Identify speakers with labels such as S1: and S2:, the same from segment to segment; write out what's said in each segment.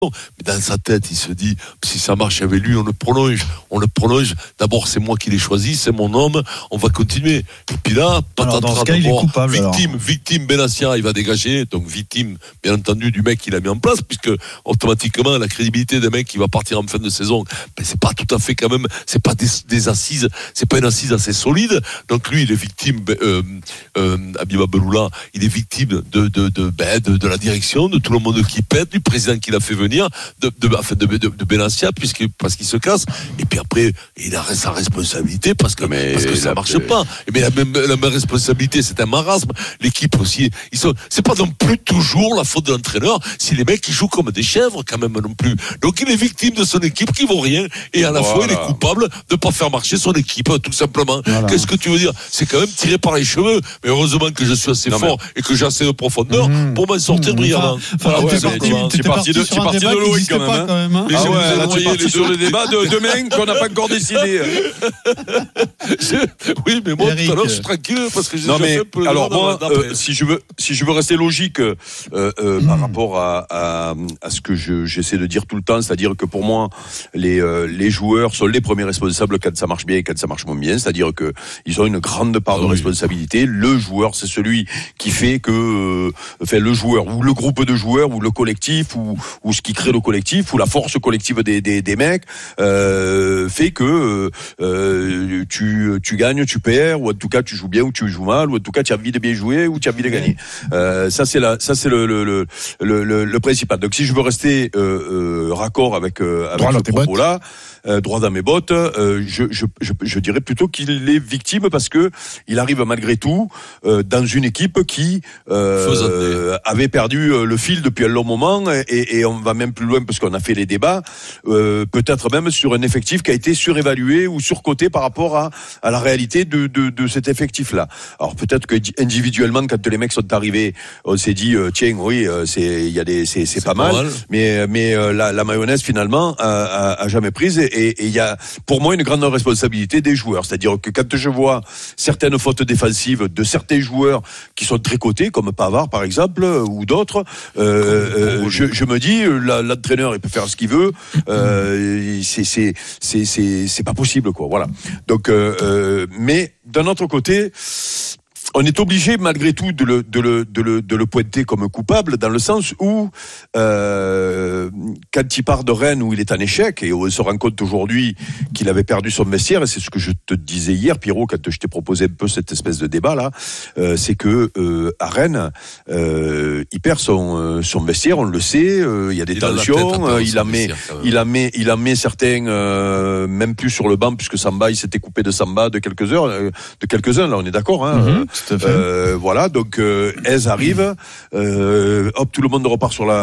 S1: Mais dans sa tête, il se dit, si ça marche avec lui, on le prolonge. D'abord, c'est moi qui l'ai choisi, c'est mon homme, on va continuer. Et puis là,
S2: dans ce cas, il est coupable.
S1: Victime, Benassia, il va dégager. Donc, victime, bien entendu, du mec qu'il a mis en place, puisque automatiquement, la crédibilité des mecs qui va partir en fin de saison, ben, c'est pas tout à fait quand même, c'est pas des assises, c'est pas une assise assez solide. Donc, lui, il est victime, Abiba Beloula, il est victime de la direction, de tout le monde qui pète, du président qui l'a fait venir, de Benassia, parce qu'il se casse. Et puis après, il a sa responsabilité parce que ça marche pas. Mais la même responsabilité, c'est un marasme. L'équipe aussi, c'est pas non plus toujours la faute de l'entraîneur si les mecs ils jouent comme des chèvres quand même non plus. Donc il est victime de son équipe qui vaut rien et à la fois il est coupable de pas faire marcher son équipe tout simplement. Qu'est-ce que tu veux dire? C'est quand même tiré par les cheveux. Mais heureusement que je suis assez fort et que j'ai assez de profondeur pour m'en sortir brillamment.
S3: C'est parti de Loïc quand même. Là, tu es parti sur le débat de demain qu'on n'a pas encore décidé.
S1: Oui, mais moi, tout à l'heure, je suis tranquille parce que j'ai fait un peu.
S3: Alors, moi, si je veux rester logique par rapport à ce que j'essaie de dire tout le temps, c'est-à-dire que pour moi, les joueurs sont les premiers responsables quand ça marche bien et quand ça marche moins bien, c'est-à-dire que ils ont une grande part de responsabilité. Le joueur, c'est celui qui fait que, le joueur, ou le groupe de joueurs, ou le collectif, ou ce qui crée le collectif, ou la force collective des mecs, fait que tu gagnes, tu perds, ou en tout cas tu joues bien ou tu joues mal, ou en tout cas tu as envie de bien jouer ou tu as envie de gagner. Ça c'est le principal. Donc si je veux rester raccord avec ce propos-là, droit dans mes bottes, je dirais plutôt qu'il est victime parce que il arrive malgré tout dans une équipe qui avait perdu le fil depuis un long moment et on va même plus loin parce qu'on a fait les débats, peut-être même sur un effectif qui a été surévalué ou surcoté par rapport à la réalité de cet effectif-là. Alors peut-être que individuellement, quand les mecs sont arrivés, on s'est dit tiens, oui, c'est pas mal. Mais la mayonnaise finalement a jamais prise et il y a pour moi une grande responsabilité des joueurs. C'est-à-dire que quand je vois certaines fautes défensives de certains joueurs qui sont très cotés, comme Pavard par exemple ou d'autres, je me dis l'entraîneur il peut faire ce qu'il veut, c'est pas possible quoi. Voilà. Donc mais d'un autre côté, on est obligé malgré tout de le pointer comme coupable dans le sens où quand il part de Rennes où il est en échec et on se rend compte aujourd'hui qu'il avait perdu son vestiaire, et c'est ce que je te disais hier Pierrot quand je t'ai proposé un peu cette espèce de débat là, c'est que à Rennes il perd son vestiaire, on le sait, il y a des tensions, il en met certains même plus sur le banc puisque Samba il s'était coupé de Samba de quelques-uns là, on est d'accord hein. Voilà, donc Hez arrive, hop, tout le monde repart sur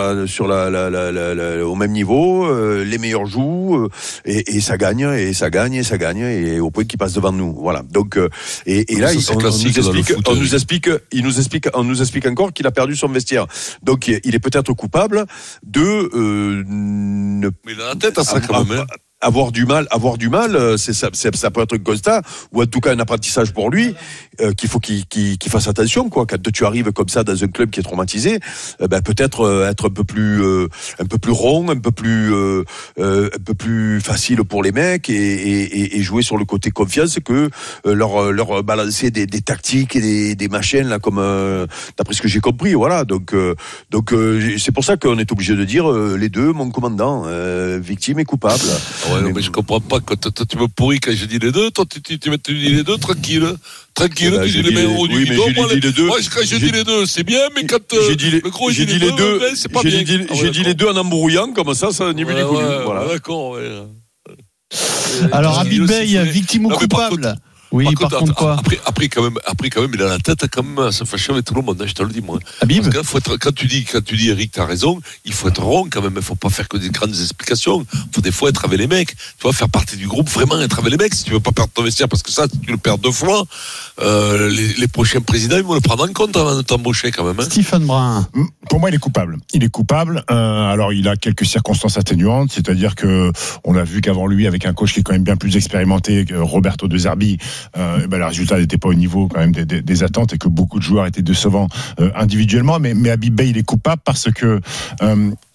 S3: au même niveau, les meilleurs jouent et ça gagne et au point qu'ils passent devant nous. Voilà. Donc et là on nous explique encore qu'il a perdu son vestiaire. Donc il est peut-être coupable de
S1: mais il a la tête à ça quand même.
S3: Avoir du mal, ça peut être un constat ou en tout cas un apprentissage pour lui qu'il faut qu'il fasse attention quoi. Quand tu arrives comme ça dans un club qui est traumatisé, peut-être être un peu plus rond, un peu plus facile pour les mecs et jouer sur le côté confiance que leur balancer des tactiques et des machines là comme d'après ce que j'ai compris. Voilà. Donc c'est pour ça qu'on est obligé de dire les deux, mon commandant, victime et coupable.
S1: Ouais, mais je comprends pas quand toi tu me pourris quand je dis les deux, toi tu dis les deux tranquille, tu dis les mains au haut du guidon. Moi quand je dis les deux c'est bien, mais quand le gros
S3: j'ai dit les deux, c'est pas bien. J'ai dit les deux en embrouillant comme ça ni vu ni connu. Voilà.
S1: D'accord.
S2: Alors Habib Beye, victime ou coupable? Oui, par contre quoi?
S1: Après quand même, il a la tête quand même à se fâcher avec tout le monde, je te le dis moi.
S2: Habib,
S1: parce que faut être, quand tu dis Eric, t'as raison, il faut être rond quand même, il faut pas faire que des grandes explications. Faut des fois être avec les mecs, tu vois, faire partie du groupe, vraiment être avec les mecs. Si tu veux pas perdre ton vestiaire, parce que ça, si tu le perds 2 fois, les prochains présidents ils vont le prendre en compte avant de t'embaucher quand même. Hein.
S2: Stephen Brun.
S4: Pour moi, il est coupable. Alors, il a quelques circonstances atténuantes, c'est-à-dire que on a vu qu'avant lui, avec un coach qui est quand même bien plus expérimenté, que Roberto De Zerbi. Le résultat n'était pas au niveau quand même des attentes et que beaucoup de joueurs étaient décevants individuellement, mais Habib Beye il est coupable parce que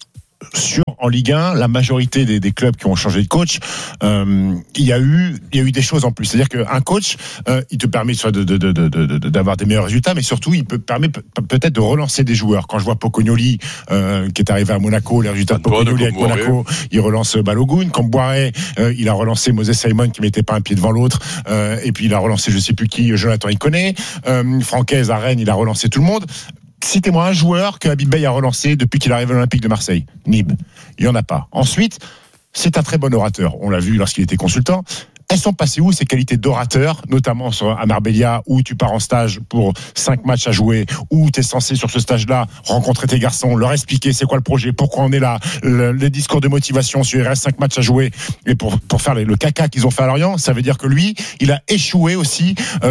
S4: en Ligue 1, la majorité des clubs qui ont changé de coach, il y a eu des choses en plus. C'est-à-dire qu'un coach, il te permet soit d'avoir des meilleurs résultats, mais surtout, il permet peut-être de relancer des joueurs. Quand je vois Pocognoli, qui est arrivé à Monaco, les résultats de Pocognoli avec Monaco, il relance Balogun. Comme Boiré, il a relancé Moses Simon, qui mettait pas un pied devant l'autre, et puis il a relancé je sais plus qui, Jonathan Iconé. Francaise à Rennes, il a relancé tout le monde. Citez-moi un joueur que Habib Beye a relancé depuis qu'il arrive à l'Olympique de Marseille. Nib. Il n'y en a pas. Ensuite, c'est un très bon orateur. On l'a vu lorsqu'il était consultant. Elles sont passées où ces qualités d'orateur, notamment à Marbella, où tu pars en stage pour 5 matchs à jouer, où tu es censé sur ce stage-là rencontrer tes garçons, leur expliquer c'est quoi le projet, pourquoi on est là, les discours de motivation sur il reste 5 matchs à jouer, et pour faire le caca qu'ils ont fait à Lorient. Ça veut dire que lui, il a échoué aussi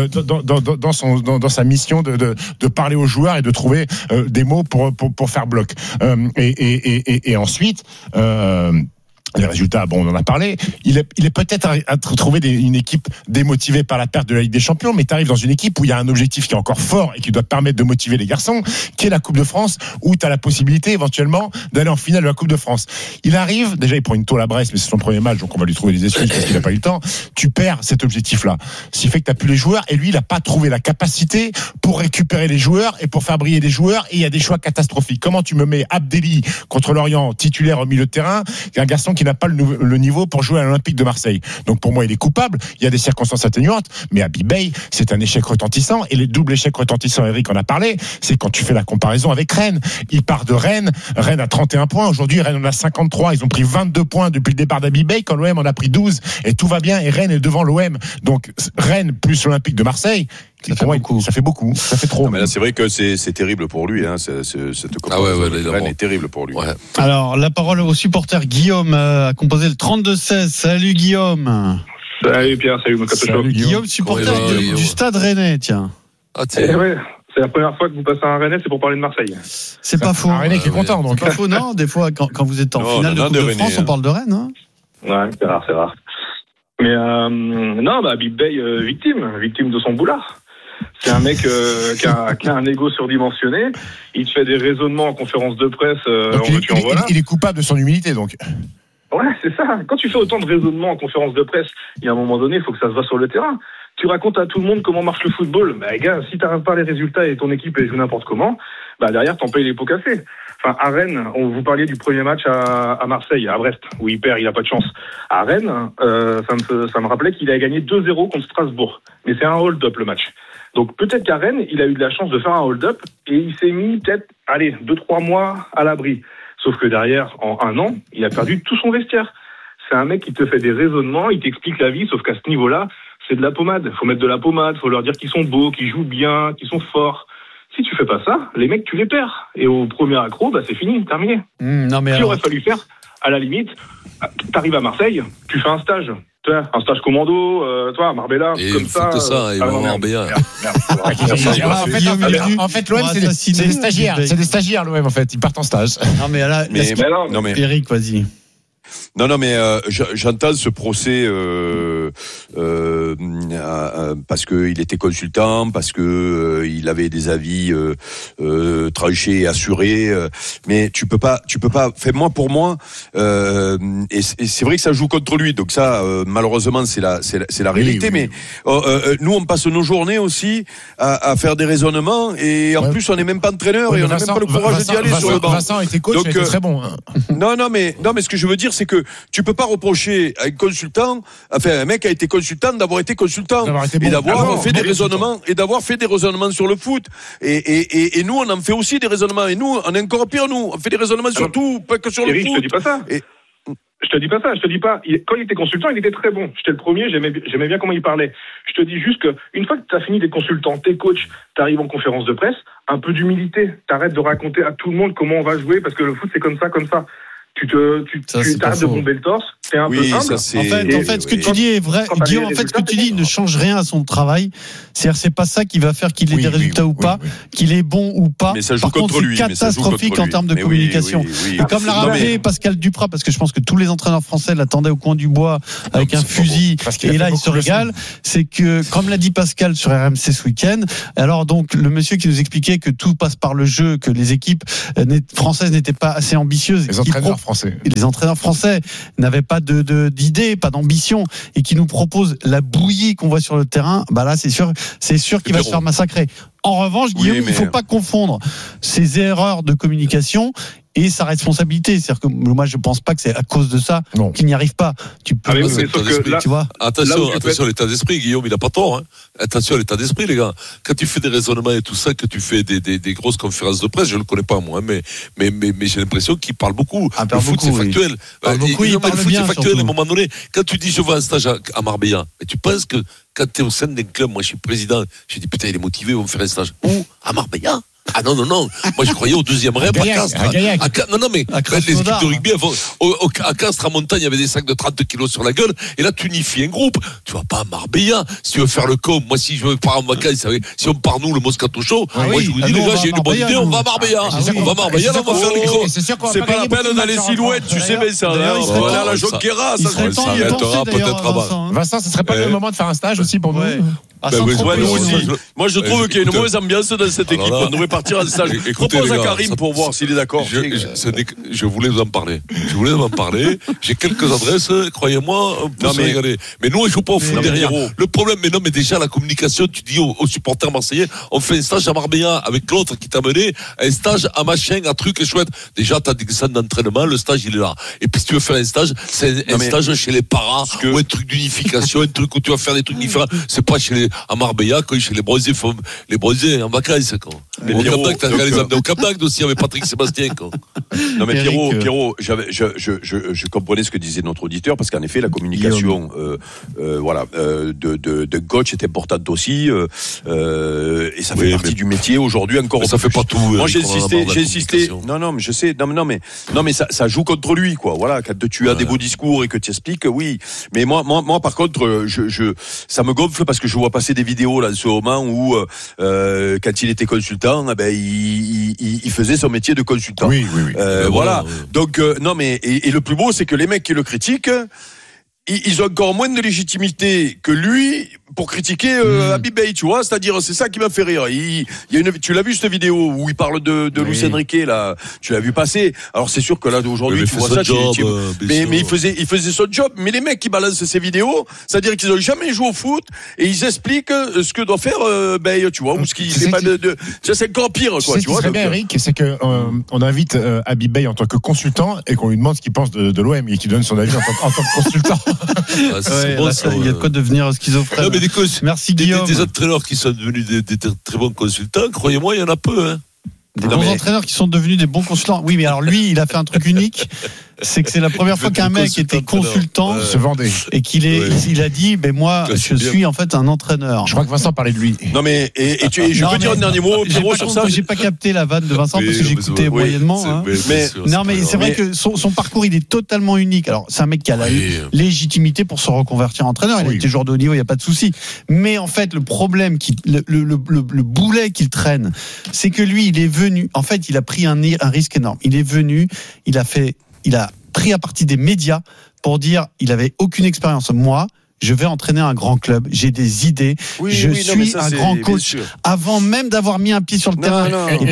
S4: dans sa mission de parler aux joueurs et de trouver des mots pour faire bloc. Et ensuite. Les résultats, bon, on en a parlé. Il est peut-être à trouver une équipe démotivée par la perte de la Ligue des Champions, mais tu arrives dans une équipe où il y a un objectif qui est encore fort et qui doit te permettre de motiver les garçons, qui est la Coupe de France, où tu as la possibilité éventuellement d'aller en finale de la Coupe de France. Il arrive, déjà il prend une tôle à Brest, mais c'est son premier match, donc on va lui trouver des excuses parce qu'il n'a pas eu le temps. Tu perds cet objectif-là. Ce qui fait que tu n'as plus les joueurs, et lui, il n'a pas trouvé la capacité pour récupérer les joueurs et pour faire briller des joueurs, et il y a des choix catastrophiques. Comment tu me mets Abdelli contre Lorient, titulaire au milieu de terrain, un garçon qui n'a pas le niveau pour jouer à l'Olympique de Marseille. Donc pour moi, il est coupable. Il y a des circonstances atténuantes, mais Habib Beye, c'est un échec retentissant. Et le double échec retentissant, Eric en a parlé, c'est quand tu fais la comparaison avec Rennes. Il part de Rennes. Rennes a 31 points. Aujourd'hui, Rennes en a 53. Ils ont pris 22 points depuis le départ d'Habib Beye, quand l'OM en a pris 12. Et tout va bien. Et Rennes est devant l'OM. Donc Rennes plus l'Olympique de Marseille, ça fait beaucoup. Ça fait trop.
S3: Non, mais là, c'est vrai que c'est terrible pour lui. Hein, cette comparaison Rennes est terrible pour lui. Ouais.
S2: Alors, la parole au supporter Guillaume a composé le 32-16. Salut Guillaume.
S5: Salut Pierre, salut mon capocho.
S2: Guillaume, supporter du Stade Rennais, tiens.
S5: Ouais, c'est la première fois que vous passez à un Rennais, c'est pour parler de Marseille.
S2: C'est pas faux.
S4: Un Rennais qui est content, donc.
S2: C'est pas faux, non. Des fois, quand vous êtes en finale de Coupe de France, on parle de Rennes. Hein.
S5: Ouais, c'est rare. Mais non, Habib Beye, victime de son boulard. C'est un mec qui a un ego surdimensionné. Il te fait des raisonnements en conférence de presse.
S4: Il est coupable de son humilité, donc.
S5: Ouais, c'est ça. Quand tu fais autant de raisonnements en conférence de presse, il y a un moment donné, il faut que ça se voit sur le terrain. Tu racontes à tout le monde comment marche le football. Gars, si t'arrives pas les résultats et ton équipe joue n'importe comment, derrière, t'en payes les pots cassés. Enfin, à Rennes, vous parliez du premier match à Marseille, à Brest, où il perd, il a pas de chance. À Rennes, ça me rappelait qu'il a gagné 2-0 contre Strasbourg. Mais c'est un hold-up, le match. Donc peut-être qu'à Rennes, il a eu de la chance de faire un hold-up et il s'est mis peut-être, 2-3 mois à l'abri. Sauf que derrière, en 1 an, il a perdu tout son vestiaire. C'est un mec qui te fait des raisonnements, il t'explique la vie, sauf qu'à ce niveau-là, c'est de la pommade. Faut mettre de la pommade, faut leur dire qu'ils sont beaux, qu'ils jouent bien, qu'ils sont forts. Si tu fais pas ça, les mecs, tu les perds. Et au premier accro, c'est fini, terminé. Aurait fallu faire, à la limite, t'arrives à Marseille, tu fais un stage. Un stage commando, à Marbella,
S1: et
S5: comme ça.
S1: Et Marbella.
S4: En fait, l'OM, c'est des stagiaires. C'est des stagiaires, l'OM, en fait. Ils partent en stage.
S2: Non, mais là, Eric, vas-y.
S3: Non, mais j'entends ce procès parce que il était consultant, parce que il avait des avis tranchés et assurés. Mais tu peux pas. Moi, pour moi, et c'est vrai que ça joue contre lui. Donc ça, malheureusement, c'est la réalité. Oui. Mais nous, on passe nos journées aussi à faire des raisonnements, et en plus, on n'est même pas entraîneur, et on n'a même pas le courage d'y aller sur le banc.
S4: Vincent était coach, il était très bon.
S3: Non, mais ce que je veux dire, c'est que tu peux pas reprocher à un consultant, un mec qui a été consultant, d'avoir été consultant et d'avoir fait des raisonnements sur le foot. Et nous, on en fait aussi des raisonnements. Et nous, on est encore pire, nous. On fait des raisonnements sur tout, pas que sur le foot.
S5: Je te dis pas ça. Je te dis pas ça. Quand il était consultant, il était très bon. J'étais le premier, j'aimais bien comment il parlait. Je te dis juste que une fois que tu as fini d'être consultant, t'es coach, t'arrives en conférence de presse, un peu d'humilité. T'arrêtes de raconter à tout le monde comment on va jouer, parce que le foot, c'est comme ça. Tu t'arrêtes de bomber le torse, t'es un peu humble.
S2: En fait, ce que tu dis est vrai. Guillaume, ce que tu dis, il ne change rien à son travail. C'est-à-dire, c'est pas ça qui va faire qu'il ait des résultats ou pas, qu'il est bon ou pas.
S3: Mais ça joue contre lui.
S2: C'est catastrophique en termes de communication. Et comme l'a rappelé Pascal Duprat, parce que je pense que tous les entraîneurs français l'attendaient au coin du bois avec un fusil, et là, il se régale. C'est que, comme l'a dit Pascal sur RMC ce week-end, alors donc, le monsieur qui nous expliquait que tout passe par le jeu, que les équipes françaises n'étaient pas assez ambitieuses, qui
S4: français.
S2: Les entraîneurs français n'avaient pas d'idée, pas d'ambition, et qui nous proposent la bouillie qu'on voit sur le terrain, bah là, c'est sûr qu'il va se faire massacrer. En revanche, Guillaume, il ne faut pas confondre ses erreurs de communication et sa responsabilité. C'est-à-dire que moi, je ne pense pas que c'est à cause de ça qu'il n'y arrive pas. Tu peux,
S1: tu vois. Attention à l'état d'esprit, Guillaume, il n'a pas tort. Hein. Attention à l'état d'esprit, les gars. Quand tu fais des raisonnements et tout ça, que tu fais des grosses conférences de presse, je ne le connais pas, moi, mais j'ai l'impression qu'il parle beaucoup. Le foot, c'est factuel.
S2: Il parle
S1: le foot,
S2: bien,
S1: c'est factuel.
S2: surtout.
S1: À un moment donné, quand tu dis je vais un stage à Marbella, et tu penses que quand tu es au sein d'un club, moi je suis président, je dis putain, il est motivé, ils vont me faire un stage. Où ? À Marbella ? Ah non. Moi je croyais au deuxième rêve à Castres. Non, mais les équipes de rugby, à Castres, à Montagne, il y avait des sacs de 30 kilos sur la gueule, et là tu unifies un groupe. Tu vas pas à Marbella. Si tu veux faire le com, moi si je veux pas en vacances, si on part nous, le Moscato Show, moi je vous dis, les gars, j'ai une bonne idée, on va à Marbella. On va à Marbella, là, on va faire les gros.
S3: C'est pas la peine d'aller si loin, tu sais, mais ça. On va aller à la Jonquera, ça
S2: serait temps peut-être avant.
S4: Vincent, ce serait pas le moment de faire un stage aussi pour nous?
S3: Moi je trouve qu'il y a une mauvaise ambiance dans cette équipe. On devrait partir en stage. Propose à Karim pour voir s'il est d'accord.
S1: Je voulais vous en parler. J'ai quelques adresses, croyez-moi, on peut se régaler. Mais nous, on joue pas au foot derrière. Le problème, mais déjà la communication, tu dis aux supporters marseillais, on fait un stage à Marbella avec l'autre qui t'a mené, un stage à machin, un truc chouette. Déjà, t'as des centres d'entraînement, le stage il est là. Et puis si tu veux faire un stage, c'est un stage chez les paras, ou un truc d'unification, un truc où tu vas faire des trucs différents. C'est pas à Marbella, quand chez les bronzés en vacances, quoi. Au Cap d'Agde aussi avec Patrick Sébastien, quoi.
S3: Non mais Pierrot, je comprenais ce que disait notre auditeur, parce qu'en effet la communication de coach est importante aussi, et ça fait partie du métier aujourd'hui encore.
S1: Mais ça fait pas tout.
S3: Moi j'ai insisté. Non mais je sais. Non mais ça joue contre lui, quoi. Voilà, quand tu as des beaux discours et que tu expliques, oui. Mais moi par contre, ça me gonfle parce que je vois passer des vidéos là en ce moment où quand il était consultant, il faisait son métier de consultant.
S4: Oui.
S3: Voilà. Donc non mais et le plus beau, c'est que les mecs qui le critiquent, ils ont encore moins de légitimité que lui pour critiquer Habib Beye, tu vois, c'est-à-dire c'est ça qui m'a fait rire. Tu l'as vu cette vidéo où il parle de Luis Enrique là, tu l'as vu passer. Alors c'est sûr que là aujourd'hui tu vois ça, mais il faisait son job. Mais les mecs qui balancent ces vidéos, c'est-à-dire qu'ils ont jamais joué au foot et ils expliquent ce que doit faire Beye, tu vois, ou ce qui c'est pas c'est encore pire, quoi. Tu vois.
S4: Ce qui serait bien, Eric, c'est que on invite Habib Beye en tant que consultant et qu'on lui demande ce qu'il pense de l'OM et qu'il donne son avis en tant que consultant.
S2: Il y a de quoi devenir schizophrène. Merci Guillaume.
S1: Des entraîneurs qui sont devenus des très bons consultants, croyez-moi, il y en a peu. Hein.
S2: Des bons entraîneurs qui sont devenus des bons consultants. Oui, mais alors lui, il a fait un truc unique. C'est que c'est la première fois qu'un mec était consultant
S4: se vendait
S2: et il a dit moi je suis en fait un entraîneur.
S4: Je crois que Vincent parlait de lui.
S3: Non mais je peux dire un dernier mot Pierrot sur ça.
S2: J'ai pas capté la vanne de Vincent parce que j'écoutais moyennement. Mais c'est vrai que son parcours il est totalement unique. Alors c'est un mec qui a la légitimité pour se reconvertir en entraîneur. Il a été joueur de haut niveau, il y a pas de souci. Mais en fait le problème le boulet qu'il traîne, c'est que lui il est venu. En fait il a pris un risque énorme. Il est venu, il a pris à partie des médias pour dire il avait aucune expérience. Moi, je vais entraîner un grand club, j'ai des idées, je suis un grand coach avant même d'avoir mis un pied sur le terrain.
S4: Et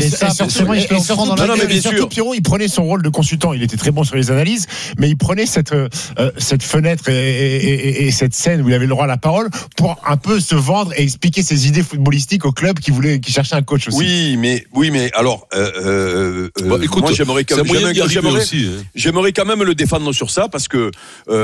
S4: surtout, Pierrot, il prenait son rôle de consultant. Il était très bon sur les analyses, mais il prenait cette fenêtre et cette scène où il avait le droit à la parole pour un peu se vendre et expliquer ses idées footballistiques au club qui cherchait un coach aussi.
S3: Oui, mais alors,
S1: écoute, moi j'aimerais
S3: quand même le défendre sur ça parce que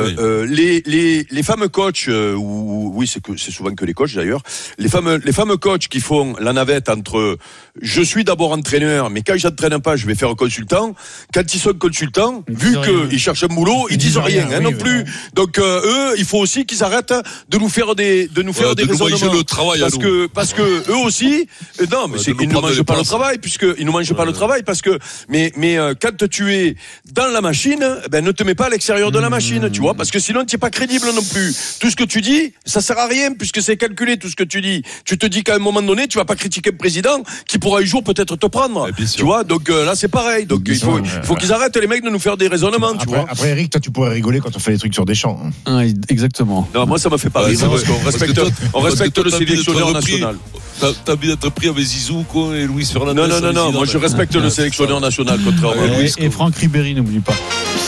S3: les fameux coachs, c'est souvent que les coachs d'ailleurs. Les fameux coachs qui font la navette entre je suis d'abord entraîneur, mais quand j'entraîne pas, je vais faire consultant. Quand ils sont consultants, vu qu'ils cherchent un boulot, ils disent rien, non plus. Donc eux, il faut aussi qu'ils arrêtent de nous faire des raisonnements.
S1: Le travail
S3: parce que eux aussi, non, mais ils ne mangent pas le travail puisqu'ils ne mangent pas le travail parce que mais quand tu es dans la machine, ne te mets pas à l'extérieur de la machine, tu vois, parce que sinon tu n'es pas crédible non plus. Tout ce que tu dis, ça sert à rien puisque c'est calculé tout ce que tu dis. Tu te dis qu'à un moment donné, tu vas pas critiquer le président qui pourra un jour peut-être te prendre. Tu vois, donc là c'est pareil. Donc il faut qu'ils arrêtent les mecs de nous faire des raisonnements, tu vois.
S4: Après Eric, toi tu pourrais rigoler quand on fait des trucs sur Deschamps.
S2: Oui, exactement.
S3: Non, moi ça me fait pas rire parce qu'on respecte le sélectionneur national.
S1: T'as envie d'être pris avec Zizou quoi, et Luis Fernandez.
S3: Non, moi je respecte le sélectionneur national contrairement à Luis.
S2: Et Franck Ribéry, n'oublie pas.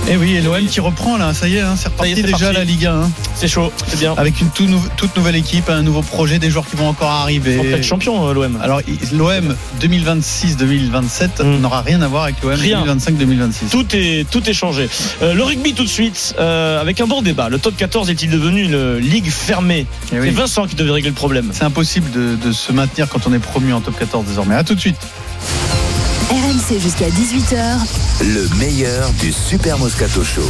S2: Et oui, et l'OM qui reprend là, ça y est, c'est reparti déjà la Ligue 1.
S6: C'est chaud, c'est bien.
S2: Avec une toute nouvelle équipe, un nouveau projet, des joueurs qui vont encore arriver.
S6: Ils vont être champions, l'OM.
S2: Alors l'OM 2026-2027 n'aura rien à voir avec l'OM 2025-2026.
S6: Tout est changé. Le rugby tout de suite, avec un bon débat. Le top 14 est-il devenu une ligue fermée? C'est Vincent qui devait régler le problème.
S2: C'est impossible de se maintenir quand on est promu en top 14 désormais. À tout de suite.
S7: RMC jusqu'à 18h.
S8: Le meilleur du Super Moscato Show.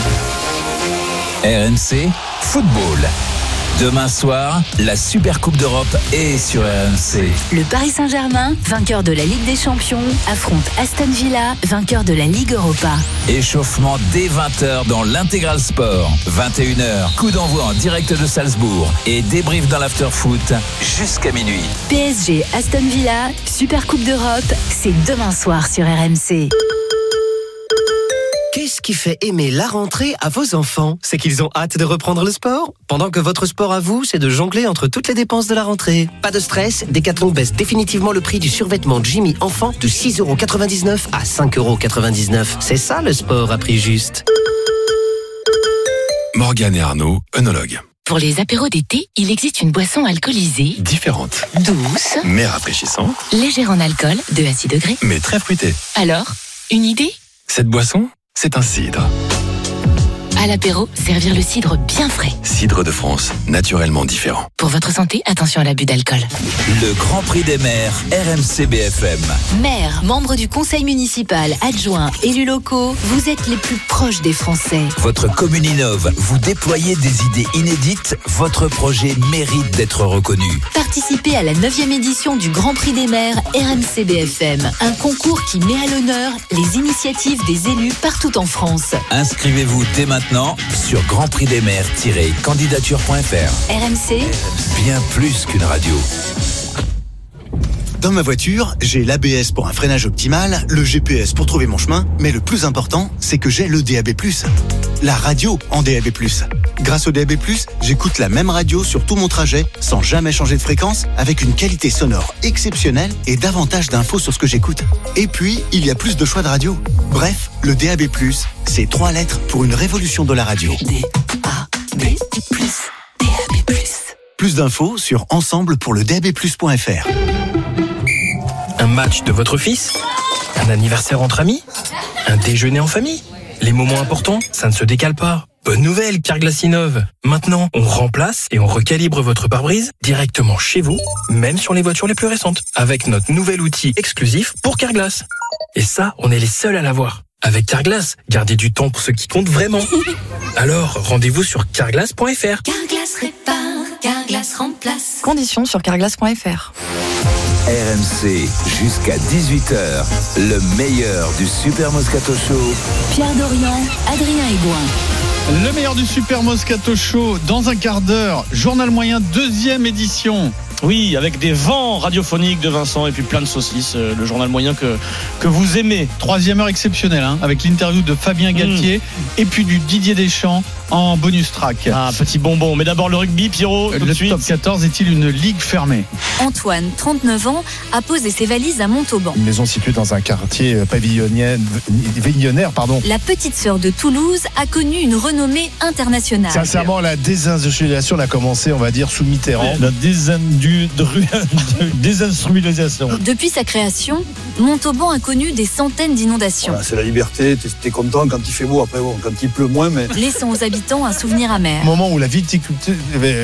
S8: RMC Football. Demain soir, la Super Coupe d'Europe est sur RMC.
S7: Le Paris Saint-Germain, vainqueur de la Ligue des Champions, affronte Aston Villa, vainqueur de la Ligue Europa.
S8: Échauffement dès 20h dans l'Intégral Sport. 21h, coup d'envoi en direct de Salzbourg et débrief dans l'after-foot jusqu'à minuit.
S7: PSG Aston Villa, Super Coupe d'Europe, c'est demain soir sur RMC.
S9: Qu'est-ce qui fait aimer la rentrée à vos enfants? C'est qu'ils ont hâte de reprendre le sport, pendant que votre sport à vous, c'est de jongler entre toutes les dépenses de la rentrée. Pas de stress, Decathlon baisse définitivement le prix du survêtement Jimmy enfant de 6,99€ à 5,99€. C'est ça le sport à prix juste.
S10: Morgane et Arnaud, œnologues.
S11: Pour les apéros d'été, il existe une boisson alcoolisée,
S10: Différente,
S11: douce,
S10: mais rafraîchissante,
S11: légère en alcool, 2 à 6 degrés.
S10: mais très fruitée.
S11: Alors, une idée?
S10: Cette boisson, c'est un cidre.
S11: À l'apéro, servir le cidre bien frais.
S10: Cidre de France, naturellement différent.
S11: Pour votre santé, attention à l'abus d'alcool.
S8: Le Grand Prix des maires, RMC BFM.
S7: Maire, membre du conseil municipal, adjoint, élus locaux, vous êtes les plus proches des Français.
S8: Votre commune innove, vous déployez des idées inédites, votre projet mérite d'être reconnu.
S7: Participez à la 9e édition du Grand Prix des maires RMC BFM, un concours qui met à l'honneur les initiatives des élus partout en France.
S8: Inscrivez-vous dès maintenant sur grandprixdesmaires-candidature.fr.
S7: RMC,
S8: Bien plus qu'une radio.
S12: Dans ma voiture, j'ai l'ABS pour un freinage optimal, le GPS pour trouver mon chemin, mais le plus important, c'est que j'ai le DAB+. La radio en DAB+. Grâce au DAB+, j'écoute la même radio sur tout mon trajet, sans jamais changer de fréquence, avec une qualité sonore exceptionnelle et davantage d'infos sur ce que j'écoute. Et puis, il y a plus de choix de radio. Bref, le DAB+, c'est 3 lettres pour une révolution de la radio.
S7: DAB+, DAB+.
S12: Plus d'infos sur ensemblepourledabplus.fr.
S13: Un match de votre fils? Un anniversaire entre amis? Un déjeuner en famille? Les moments importants, ça ne se décale pas. Bonne nouvelle, Carglass innove. Maintenant, on remplace et on recalibre votre pare-brise directement chez vous, même sur les voitures les plus récentes, avec notre nouvel outil exclusif pour Carglass. Et ça, on est les seuls à l'avoir. Avec Carglass, gardez du temps pour ce qui compte vraiment. Alors, rendez-vous sur carglass.fr.
S7: Carglass répare, Carglass remplace.
S14: Conditions sur carglass.fr.
S8: RMC jusqu'à 18h, le meilleur du Super Moscato Show.
S7: Pierre Dorian, Adrien Aigouin.
S2: Le meilleur du Super Moscato Show dans un quart d'heure. Journal moyen, 2e édition.
S6: Oui, avec des vents radiophoniques de Vincent et puis plein de saucisses. Le journal moyen que vous aimez.
S2: 3e heure exceptionnelle, avec l'interview de Fabien Galtier et puis du Didier Deschamps en bonus track.
S6: Ah, petit bonbon. Mais d'abord le rugby, Pierrot, tout de suite.
S2: Le top 14 est-il une ligue fermée?
S7: Antoine, 39 ans, a posé ses valises à Montauban.
S4: Une maison située dans un quartier pavillonnaire.
S7: La petite sœur de Toulouse a connu une renommée internationale.
S4: Sincèrement, la désindustrialisation a commencé, on va dire, sous Mitterrand.
S2: La désinstrumentalisation.
S7: Depuis sa création, Montauban a connu des centaines d'inondations.
S15: Voilà, c'est la liberté, t'es content quand il fait beau, après bon, quand il pleut moins, mais...
S7: Laissant aux habitants un souvenir amer.
S4: Au moment où la viticulture,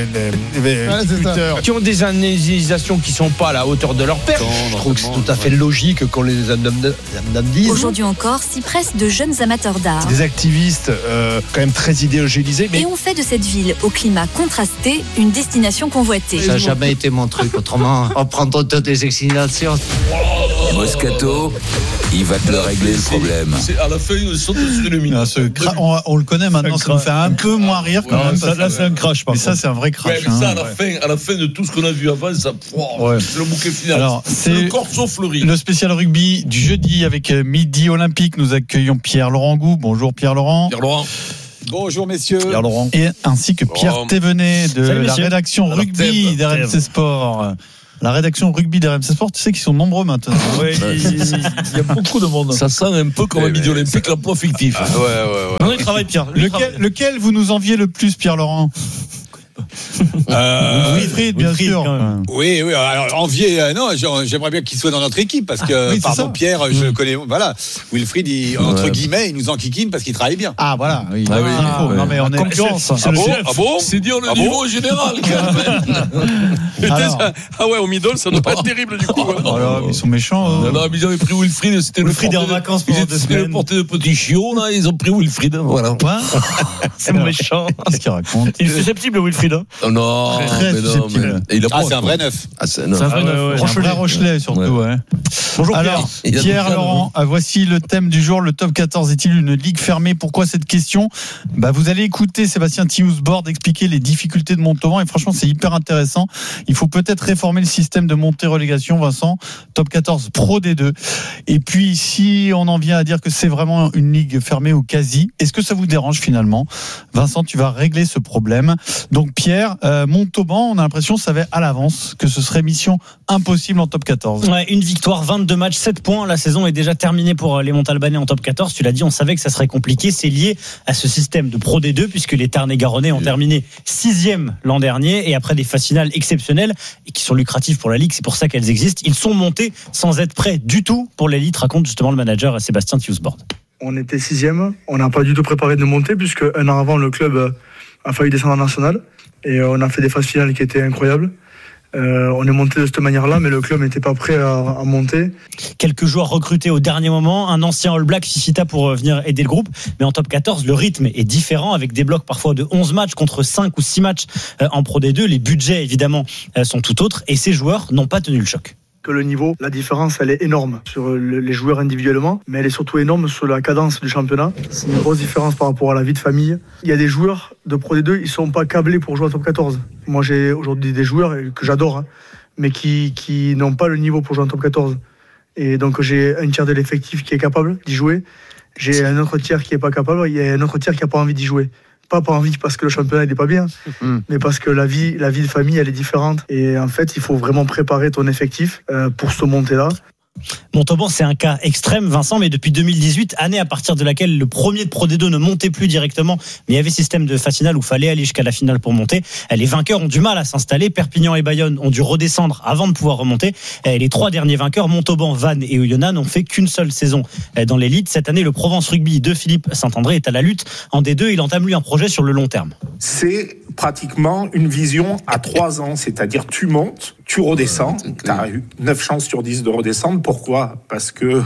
S16: qui ont des indemnisations qui sont pas à la hauteur de leur perte.
S15: Je trouve que c'est tout à fait logique qu'on les indemnise.
S7: Aujourd'hui encore, s'y pressent de jeunes amateurs d'art.
S4: Des activistes quand même très idéologisés.
S7: Et on fait de cette ville au climat contrasté une destination convoitée.
S17: Ça n'a jamais été mon truc, autrement, en prenant toutes des excidations.
S8: Moscato, il va te le régler le problème.
S1: C'est à la fin, ils sont dessus le minute.
S2: On le connaît maintenant, ça nous fait un peu moins rire quand même.
S6: Là, c'est un crash,
S2: mais ça, c'est un vrai crash.
S1: Ouais, mais ça, à la fin de tout ce qu'on a vu avant, ça, c'est le bouquet final.
S2: Alors,
S1: c'est le corso fleuri.
S2: Le spécial rugby du jeudi avec Midi Olympique. Nous accueillons Pierre-Laurent Gou. Bonjour Pierre-Laurent.
S1: Pierre-Laurent.
S15: Bonjour messieurs.
S2: Et ainsi que Pierre Thévenet de la rédaction rugby d'RMC Sport. La rédaction rugby d'RMC Sport, tu sais qu'ils sont nombreux maintenant.
S6: Ouais, il y a beaucoup de monde.
S1: Ça sent un peu comme un midi olympique, l'emploi fictif.
S6: Ouais. Non, il travaille, Pierre.
S2: Lequel vous nous enviez le plus, Pierre-Laurent? Wilfried, bien sûr.
S18: Oui. Alors, envier, non, j'aimerais bien qu'il soit dans notre équipe parce que, pardon, Pierre, je le connais. Voilà, Wilfried, entre guillemets, il nous enquille parce qu'il travaille bien.
S2: Ah, voilà. Oui.
S6: Non, mais on est concurrence.
S1: Ah bon c'est dire le niveau général, quand même.
S3: Au middle, ça doit pas être terrible du coup.
S2: Voilà, ils sont méchants.
S1: Non, mais ils avaient pris Wilfried. C'était
S6: Wilfried est en vacances pendant 2 semaines.
S1: Ils étaient porté de petits chiots, là. Ils ont pris Wilfried. Voilà.
S6: C'est méchant.
S2: Qu'est-ce qu'il raconte?
S6: Il est susceptible, Wilfried.
S1: Non,
S18: c'est un vrai neuf.
S2: C'est un vrai neuf. Rochelet, surtout. Ouais.
S6: Bonjour
S2: alors, Pierre, Laurent, voici le thème du jour. Le top 14 est-il une ligue fermée? Pourquoi cette question? Vous allez écouter Sébastien Tiousbord expliquer les difficultés de Montauban et franchement, c'est hyper intéressant. Il faut peut-être réformer le système de montée-relégation, Vincent. Top 14 Pro D2. Et puis, si on en vient à dire que c'est vraiment une ligue fermée au quasi, est-ce que ça vous dérange finalement? Vincent, tu vas régler ce problème. Donc, Pierre, Montauban, on a l'impression, savait à l'avance que ce serait mission impossible en top 14.
S6: Ouais, une victoire, 22 matchs, 7 points. La saison est déjà terminée pour les Montalbanais en top 14. Tu l'as dit, on savait que ça serait compliqué. C'est lié à ce système de Pro D2 puisque les Tarn-et-Garonnais ont terminé 6e l'an dernier et après des phases finales exceptionnelles et qui sont lucratives pour la Ligue, c'est pour ça qu'elles existent. Ils sont montés sans être prêts du tout pour l'élite, raconte justement le manager Sébastien Tiousbord.
S19: On était 6e, on n'a pas du tout préparé de monter puisque un an avant le club a failli descendre en national. Et on a fait des phases finales qui étaient incroyables. On est monté de cette manière-là, mais le club n'était pas prêt à monter.
S6: Quelques joueurs recrutés au dernier moment. Un ancien All Black, Fifita, pour venir aider le groupe. Mais en top 14, le rythme est différent, avec des blocs parfois de 11 matchs contre 5 ou 6 matchs en Pro D2. Les budgets, évidemment, sont tout autres. Et ces joueurs n'ont pas tenu le choc.
S19: Que le niveau, la différence, elle est énorme sur les joueurs individuellement, mais elle est surtout énorme sur la cadence du championnat. C'est une grosse différence par rapport à la vie de famille. Il y a des joueurs de Pro D2, ils sont pas câblés pour jouer à top 14. Moi, j'ai aujourd'hui des joueurs que j'adore, mais qui n'ont pas le niveau pour jouer en top 14. Et donc, j'ai un tiers de l'effectif qui est capable d'y jouer. J'ai un autre tiers qui est pas capable. Il y a un autre tiers qui a pas envie d'y jouer. Pas envie parce que le championnat n'est pas bien, mais parce que la vie de famille elle est différente. Et en fait, il faut vraiment préparer ton effectif pour se monter là.
S6: Montauban, c'est un cas extrême, Vincent, mais depuis 2018, année à partir de laquelle le premier de Pro D2 ne montait plus directement, mais il y avait système de phase finale où il fallait aller jusqu'à la finale pour monter. Les vainqueurs ont du mal à s'installer. Perpignan et Bayonne ont dû redescendre avant de pouvoir remonter. Les 3 derniers vainqueurs, Montauban, Vannes et Oyonnax, n'ont fait qu'une seule saison dans l'élite. Cette année, le Provence Rugby de Philippe Saint-André est à la lutte en D2. Il entame lui un projet sur le long terme.
S20: C'est pratiquement une vision à 3 ans, c'est-à-dire tu montes, tu redescends, tu as eu 9 chances sur 10 de redescendre. Pourquoi ? Parce que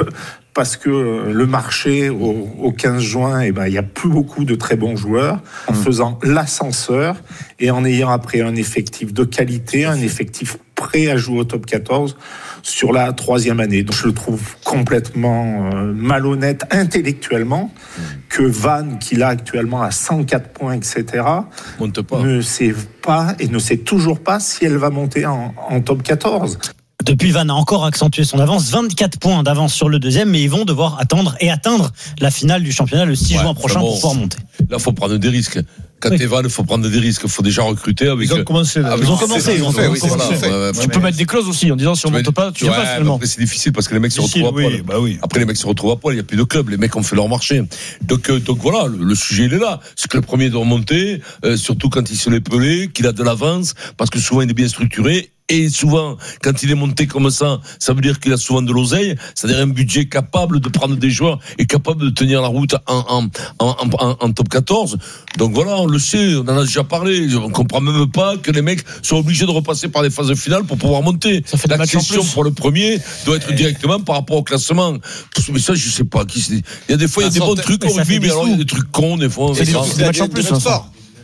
S20: le marché au 15 juin, il n'y a plus beaucoup de très bons joueurs. En faisant l'ascenseur et en ayant après un effectif de qualité, un effectif prêt à jouer au top 14 sur la 3e année. Donc je le trouve complètement malhonnête intellectuellement que Vannes, qui l'a actuellement à 104 points, etc., ne sait pas et ne sait toujours pas si elle va monter en top 14.
S6: Depuis, Vannes a encore accentué son avance, 24 points d'avance sur le deuxième, mais ils vont devoir attendre et atteindre la finale du championnat le 6 juin prochain pour pouvoir monter.
S1: Là, il faut prendre des risques. Quand t'es Vannes, il faut prendre des risques. Il faut déjà recruter. Ils
S6: ont commencé. Ils ont fait. Tu peux mettre des clauses aussi en disant si on ne monte pas, tu ne viens pas finalement.
S1: C'est difficile parce que les mecs se retrouvent à poil. Après, les mecs se retrouvent à poil. Il n'y a plus de club. Les mecs ont fait leur marché. Donc voilà, le sujet il est là. C'est que le premier doit remonter, surtout quand il se l'est pelé, qu'il a de l'avance, parce que souvent il est bien structuré. Et souvent, quand il est monté comme ça veut dire qu'il a souvent de l'oseille, c'est-à-dire un budget capable de prendre des joueurs et capable de tenir la route en top 14. Donc voilà, on le sait, on en a déjà parlé. On comprend même pas que les mecs sont obligés de repasser par des phases finales pour pouvoir monter.
S6: Ça fait
S1: la question pour le premier doit être directement par rapport au classement. Mais ça, je sais pas. Il y a des fois, il y a des bons trucs au rugby, mais alors il y a des trucs cons, des fois.
S18: C'est des matchs en plus,
S1: Comment ?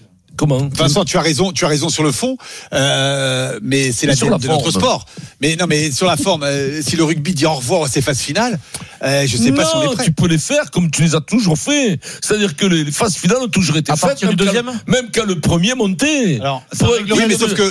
S18: Vincent, tu as raison sur le fond, mais c'est la de notre sport. Mais non, mais sur la forme, si le rugby dit au revoir à ses phases finales, je sais pas si on est prêt.
S1: Tu peux les faire comme tu les as toujours fait. C'est-à-dire que les phases finales ont toujours été faites, même quand le premier montait.
S2: Alors, ça réglerait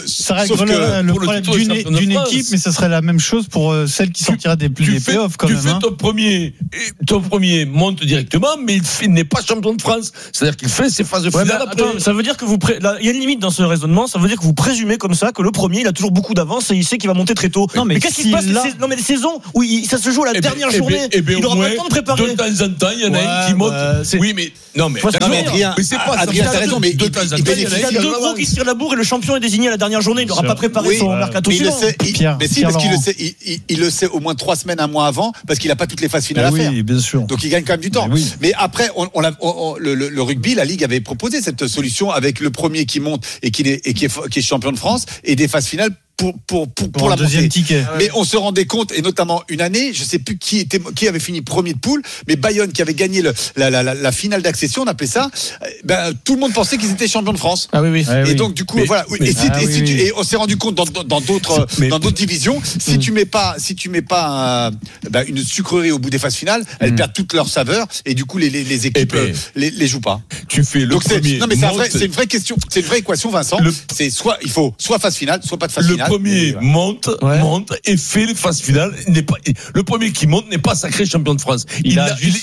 S2: le problème d'une équipe, mais ça serait la même chose pour celle qui sortira des playoffs quand même.
S1: Tu fais ton premier monte directement, mais il n'est pas champion de France. C'est-à-dire qu'il fait ses phases finales après.
S6: Ça veut dire que vous
S21: il y a une limite dans ce raisonnement. Ça veut dire que vous présumez comme ça que le premier, il a toujours beaucoup d'avance et il sait qu'il va monter très tôt. Non, mais qu'est-ce qui se passe non, mais les saisons où ça se joue à la dernière journée, il aura pas le temps de préparer.
S1: De temps en temps, il y en a un qui monte. Oui, mais non, mais
S18: Adrien,
S1: c'est pas ça.
S18: Adrien, t'as raison, mais
S21: il y a deux gros qui se tirent la bourre et le champion est désigné à la dernière journée. Il n'aura pas préparé son mercato suivant.
S18: Mais si, parce qu'il le sait, il le sait au moins 3 semaines, un mois avant, parce qu'il n'a pas toutes les phases finales à faire.
S2: Oui, bien sûr.
S18: Donc il gagne quand même du temps. Mais après, le rugby, la Ligue avait proposé cette solution avec le premier qui monte et qui est champion de France et des phases finales pour la
S2: deuxième
S18: montée.
S2: Ticket.
S18: Mais on se rendait compte, et notamment une année, je sais plus qui avait fini premier de poule, mais Bayonne qui avait gagné la finale d'accession, on appelait ça. Tout le monde pensait qu'ils étaient champions de France.
S21: Ah oui.
S18: Et donc du coup, voilà. Et on s'est rendu compte dans d'autres divisions, si tu mets pas une sucrerie au bout des phases finales, elles perdent toute leur saveur, et du coup les équipes les jouent pas.
S1: Tu fais le premier.
S18: Non mais c'est une vraie question, c'est une vraie équation, Vincent. C'est il faut soit phase finale, soit pas de phase finale.
S1: Le premier monte et fait les phases finales. Le premier qui monte n'est pas sacré champion de France. Il a juste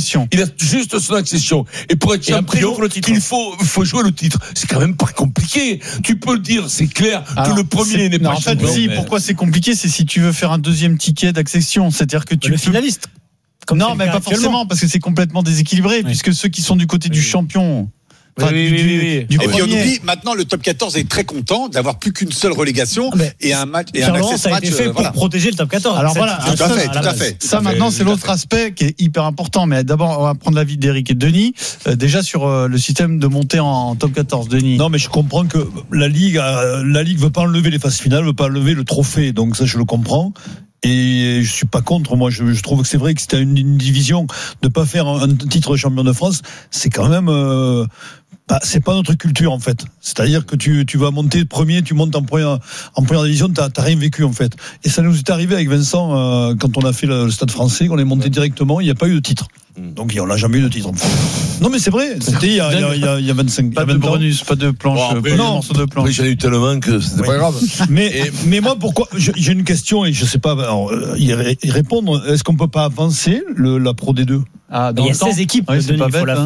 S1: son accession. Et pour être champion, il faut jouer le titre. C'est quand même pas compliqué. Tu peux le dire, c'est clair que le premier n'est pas champion.
S2: En fait, pourquoi c'est compliqué, c'est si tu veux faire un deuxième ticket d'accession. C'est-à-dire que tu
S21: le finaliste.
S2: Non, mais pas forcément, parce que c'est complètement déséquilibré, puisque ceux qui sont du côté du champion.
S18: Et puis on oublie, maintenant le top 14 est très content d'avoir plus qu'une seule relégation et un match et un access match
S6: pour protéger le top 14.
S2: Alors voilà,
S18: tout à fait.
S2: Ça maintenant c'est l'autre aspect qui est hyper important. Mais d'abord on va prendre l'avis d'Éric et de Denis déjà sur le système de montée en top 14. Denis.
S22: Non mais je comprends que la Ligue veut pas enlever les phases finales, veut pas enlever le trophée. Donc ça je le comprends. Et je suis pas contre. Moi, je trouve que c'est vrai que c'était une division de pas faire un titre de champion de France. C'est quand même, c'est pas notre culture en fait. C'est-à-dire que tu vas monter premier, tu montes en première division, t'as rien vécu en fait. Et ça nous est arrivé avec Vincent quand on a fait le Stade Français, qu'on est monté directement, il n'y a pas eu de titre. Donc on n'a jamais eu de titre. Non mais c'est vrai, c'était il y a 25
S2: pas de bonus, pas de planche,
S1: morceau de planche. J'en ai eu tellement que c'était pas grave.
S22: Mais moi pourquoi j'ai une question et je sais pas y répondre. Est-ce qu'on peut pas avancer la Pro D2?
S6: Il y a 16 équipes.
S2: C'est pas bête.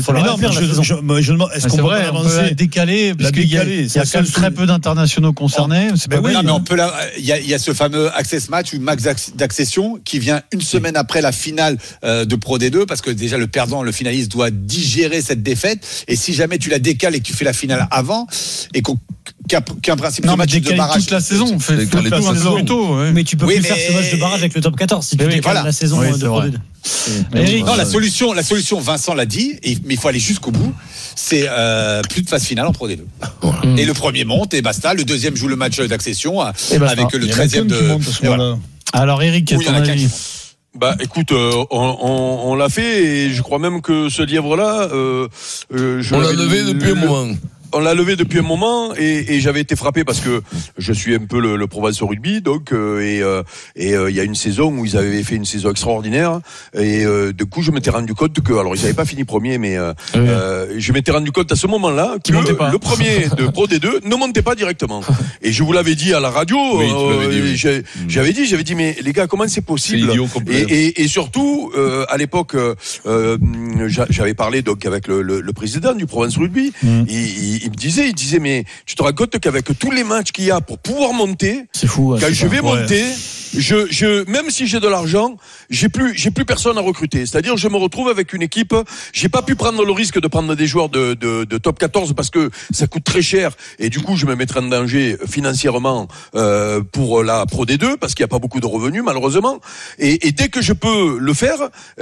S22: Je demande, est-ce qu'on peut avancer,
S2: décaler, parce qu'il y a quand même très peu d'internationaux concernés. C'est pas
S18: mais on peut il y a ce fameux access match ou max d'accession qui vient une semaine après la finale de Pro D2, parce que déjà le perdant, le finaliste doit digérer cette défaite, et si jamais tu la décales et que tu fais la finale avant et qu'un principe de match de barrage
S2: toute la saison, on fait toute la saison plutôt.
S6: Mais tu peux plus faire ce match de barrage avec le top 14 si tu décales la saison de Pro D2.
S18: Non, la solution, Vincent l'a dit, mais il faut aller jusqu'au bout. C'est plus de phase finale en Pro D2. Et le premier monte et basta. Le deuxième joue le match d'accession avec le 13e de.
S2: Alors Eric, qu'est-ce que ton avis?
S3: Écoute, on l'a fait, et je crois même que ce lièvre-là,
S1: on l'a levé depuis un moment.
S3: On l'a levé depuis un moment, et j'avais été frappé parce que je suis un peu le Provence au rugby, donc il y a une saison où ils avaient fait une saison extraordinaire, et du coup je m'étais rendu compte que, alors ils n'avaient pas fini premier, mais je m'étais rendu compte à ce moment-là que le premier de Pro D2 ne montait pas directement. Et je vous l'avais dit à la radio, j'avais dit mais les gars, comment c'est possible? Et surtout à l'époque j'avais parlé donc avec le président du Provence Rugby. Il me disait, mais tu te rends compte qu'avec tous les matchs qu'il y a pour pouvoir monter,
S2: c'est fou,
S3: quand je vais monter, même si j'ai de l'argent, j'ai plus personne à recruter. C'est-à-dire, je me retrouve avec une équipe, j'ai pas pu prendre le risque de prendre des joueurs de top 14 parce que ça coûte très cher, et du coup, je me mettrais en danger financièrement, pour la Pro D2 parce qu'il y a pas beaucoup de revenus, malheureusement. Et dès que je peux le faire,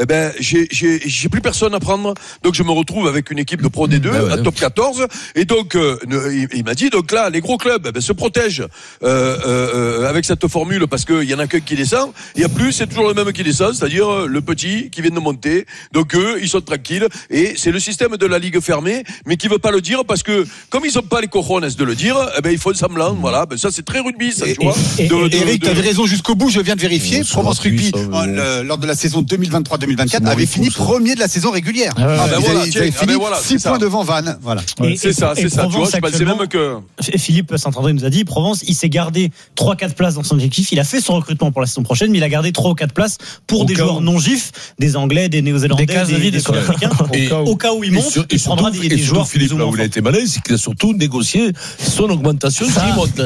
S3: j'ai plus personne à prendre. Donc, je me retrouve avec une équipe de Pro D2 à top 14. Et donc, il m'a dit, donc là, les gros clubs se protègent avec cette formule, parce qu'il y en a qu'un qui descend, et à plus, c'est toujours le même qui descend, c'est-à-dire le petit qui vient de monter. Donc eux, ils sont tranquilles, et c'est le système de la Ligue fermée, mais qui veut pas le dire, parce que comme ils ont pas les cojones de le dire, ils font semblant. Voilà, ça c'est très rugby, ça, tu vois.
S18: Eric, tu avais raison jusqu'au bout, je viens de vérifier. Provence Rugby, lors de la saison 2023-2024, avait fini premier de la saison régulière. Ils avaient fini 6 points devant Vannes. Voilà.
S3: C'est ça, tu vois, je pensais même que...
S6: Philippe Saint-André nous a dit, Provence, il s'est gardé 3-4 places dans son objectif, il a fait son recrutement pour la saison prochaine, mais il a gardé 3 ou 4 places pour des joueurs non gifs, des Anglais, des Néo-Zélandais, des Sud-Africains. Au cas où il monte, il prendra des joueurs.
S1: Philippe, là où il a été malin, c'est qu'il a surtout négocié son augmentation s'il monte.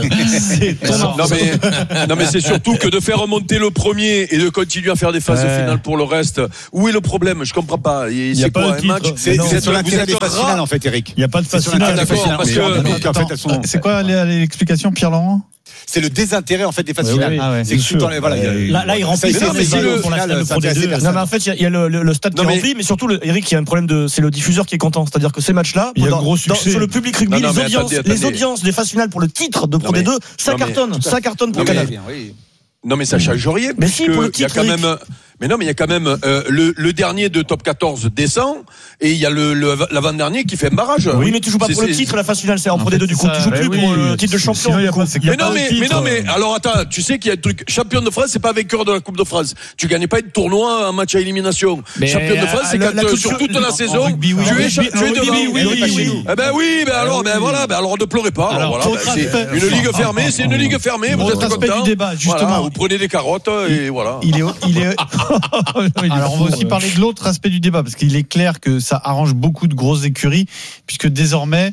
S3: Non mais c'est surtout que de faire remonter le premier et de continuer à faire des phases finales pour le reste. Où est le problème? Je comprends pas. C'est quoi un match?
S18: C'est sur l'intérêt des phases finales en fait, Eric.
S22: Il n'y a pas de phase finale.
S2: C'est quoi l'explication, Pierre-Laurent?
S18: C'est le désintérêt en fait des phases finales.
S22: C'est que
S6: là il remplit ses pour la finale de Pro D2.
S21: Non mais en fait il y a le stade qui est rempli, mais surtout Eric, il y a un problème c'est le diffuseur qui est content, c'est-à-dire que ces matchs-là, sur le public rugby, les audiences des phases finales pour le titre de Pro D2, ça cartonne pour Canal.
S3: Non mais ça change rien.
S21: Mais si, pour le titre,
S3: il y a quand même. Mais non, mais il y a quand même le dernier de top 14 descend et il y a l'avant-dernier qui fait un barrage.
S21: Oui, mais tu joues pas pour le titre, la phase finale c'est en Pro D2 du coup. Tu joues plus pour le titre de champion.
S3: Mais non, mais alors attends, tu sais qu'il y a un truc. Champion de France, c'est pas vainqueur de la Coupe de France. Tu gagnes pas un tournoi en match à élimination. Champion de France, c'est quand sur toute la saison, tu es devant. Eh ben oui, alors alors ne pleurez pas. Alors voilà, c'est une ligue fermée, c'est une ligue fermée. Vous êtes content. Vous prenez des carottes et voilà.
S2: Il est Alors on va aussi parler de l'autre aspect du débat, parce qu'il est clair que ça arrange beaucoup de grosses écuries, puisque désormais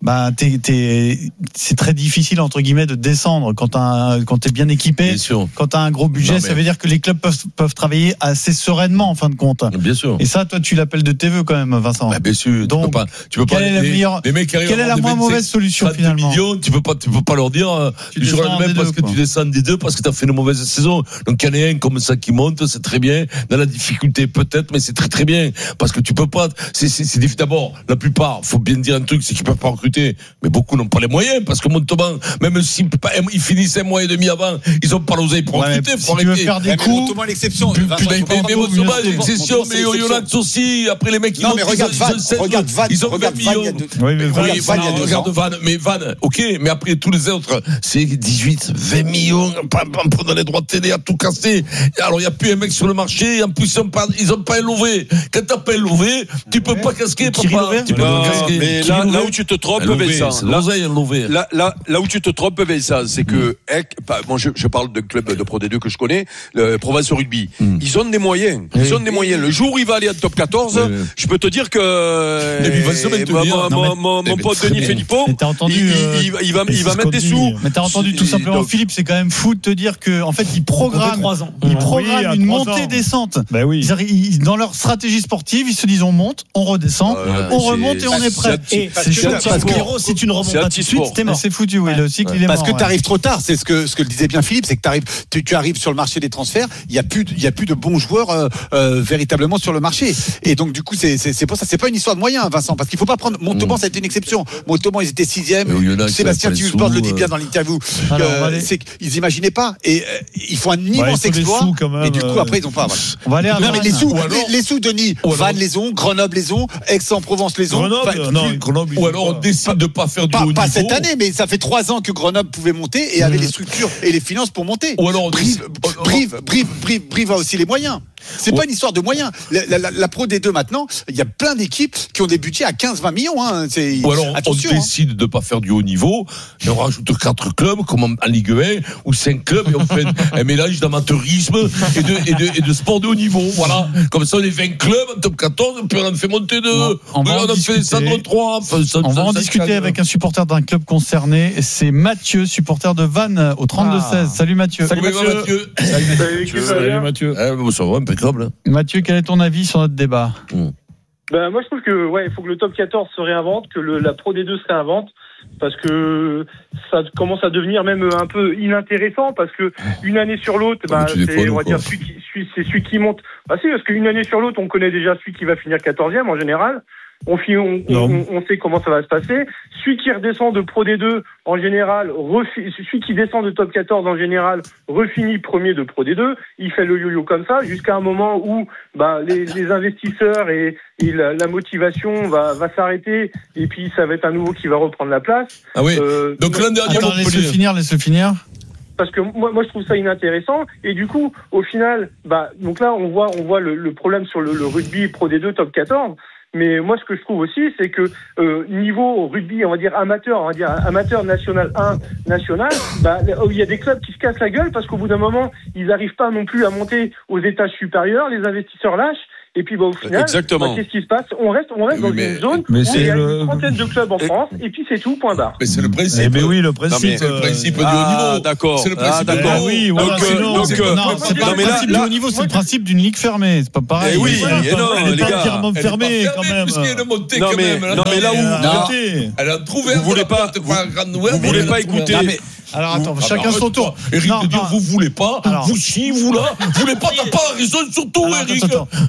S2: c'est très difficile entre guillemets de descendre quand t'es bien équipé.
S1: Bien sûr.
S2: Quand t'as un gros budget, ça veut dire que les clubs peuvent travailler assez sereinement en fin de compte.
S1: Bien sûr.
S2: Et ça, toi, tu l'appelles de tes vœux quand même, Vincent.
S1: Bien sûr.
S2: Donc,
S1: tu peux pas.
S2: Quelle est la moins mauvaise solution finalement?
S1: Millions, tu peux pas leur dire du jour au lendemain parce que tu descends des deux parce que t'as fait une mauvaise saison. Donc il y en a un comme ça qui monte, c'est très bien. Dans la difficulté peut-être, mais c'est très très bien parce que tu peux pas. C'est difficile. D'abord, la plupart, faut bien dire un truc, c'est qu'ils peuvent pas recruter. Mais beaucoup n'ont pas les moyens parce que Montauban, même s'ils finissent un mois et demi avant, ils ont pas l'oseille pour recruter.
S2: Si tu veux faire des coups,
S18: Montauban l'exception.
S1: Mais Montauban l'exception, mais Oyonnax aussi. Après les mecs,
S18: non mais regarde Vannes,
S1: ils ont 20 millions. Regarde Vannes, mais Vannes, ok, mais après tous les autres, c'est 18, 20 millions, en prenant les droits de télé à tout casser. Alors il y a plus un mec sur le marché. En plus ils ont pas un lové. Quand t'as pas un lové, tu peux pas casquer.
S3: Mais là où tu te trompes, Vincent, là où tu te trompes, Vincent, c'est que moi je parle d'un club de Pro D2 que je connais, le Provence Rugby. Ils ont des moyens. Le jour où il va aller en top 14, je peux te dire que mon pote Denis Philippon, il va mettre des sous.
S2: Mais t'as entendu tout simplement, Philippe, c'est quand même fou de te dire que en fait ils programment une montée-descente. Dans leur stratégie sportive, ils se disent on monte, on redescend, on remonte et on est prêt.
S21: C'est chaud parce que si tu ne remontes pas tout de suite, t'es mort.
S2: C'est foutu, oui. Le cycle, il est mort.
S18: Parce que t'arrives trop tard. C'est ce que le disait bien Philippe, c'est que tu arrives sur le marché des transferts. Il y a plus de bons joueurs véritablement sur le marché. Et donc du coup, c'est pour ça. C'est pas une histoire de moyens, Vincent, parce qu'il faut pas prendre. Montauban, ça a été une exception. Montauban, ils étaient 6e. Sébastien Tuusbord le dit bien dans l'interview. C'est qu'ils imaginaient pas. Et ils font un immense exploit. Et du coup, après, ils ont pas.
S2: On va aller à
S18: les sous, Denis. Vannes les ont, Grenoble les ont, Aix-en-Provence les ont.
S1: Grenoble. Ou alors on décide de pas faire du haut niveau.
S18: Pas cette année, mais ça fait 3 ans que Grenoble pouvait monter et avait les structures et les finances pour monter.
S1: Ou alors
S18: Brive a aussi les moyens. C'est pas une histoire de moyens. La Pro D2 maintenant, il y a plein d'équipes qui ont des budgets à 15-20 millions.
S1: Ou alors on décide de pas faire du haut niveau et on rajoute 4 clubs comme en Ligue 1 ou 5 clubs et on fait un mélange d'amateurisme et de sport de haut niveau. Voilà. Comme ça, on est 20 clubs en top 14 et puis on en fait monter 2. On en fait descendre 3.
S2: On va en discuter avec un supporter d'un club concerné. C'est Mathieu, supporter de Vannes au 32-16. Salut Mathieu.
S1: Salut Mathieu.
S21: Salut Mathieu.
S1: Ça va, impeccable.
S2: Mathieu, quel est ton avis sur notre débat?
S5: Moi je trouve que il faut que le top 14 se réinvente, que la Pro D2 se réinvente, parce que ça commence à devenir même un peu inintéressant, parce que une année sur l'autre, c'est on va dire celui qui monte. Parce qu'une année sur l'autre, on connaît déjà celui qui va finir 14e en général. On sait comment ça va se passer. Celui qui redescend de Pro D2 en général, celui qui descend de top 14 en général, refinit premier de Pro D2. Il fait le yo-yo comme ça jusqu'à un moment où les investisseurs et la motivation va s'arrêter et puis ça va être un nouveau qui va reprendre la place.
S1: Ah oui. Donc l'an dernier,
S2: laisse-le finir.
S5: Parce que moi je trouve ça inintéressant et du coup au final donc là on voit le problème sur le rugby Pro D2 top 14. Mais moi, ce que je trouve aussi, c'est que niveau rugby, on va dire amateur national 1 national, il y a des clubs qui se cassent la gueule parce qu'au bout d'un moment, ils n'arrivent pas non plus à monter aux étages supérieurs, les investisseurs lâchent. Et puis au final, qu'est-ce qui se passe ? On reste dans une zone où il y a une trentaine de clubs en France, et puis c'est tout, point barre.
S1: Mais c'est le principe.
S22: Mais oui, le principe.
S1: C'est le principe du haut niveau.
S3: D'accord.
S1: C'est le principe du
S22: haut niveau. C'est pas le principe du haut niveau, c'est le principe d'une ligue fermée. C'est pas pareil.
S3: Oui, non, les gars.
S22: Entièrement fermée quand même.
S1: Puisqu'il y a une montée quand même.
S3: Non, mais là où.
S1: Elle a trouvé un.
S3: Vous voulez pas écouter.
S22: Alors attends, chacun son tour.
S1: Eric te dit vous voulez pas, vous si, vous là, vous voulez pas, t'as pas raison surtout, Eric.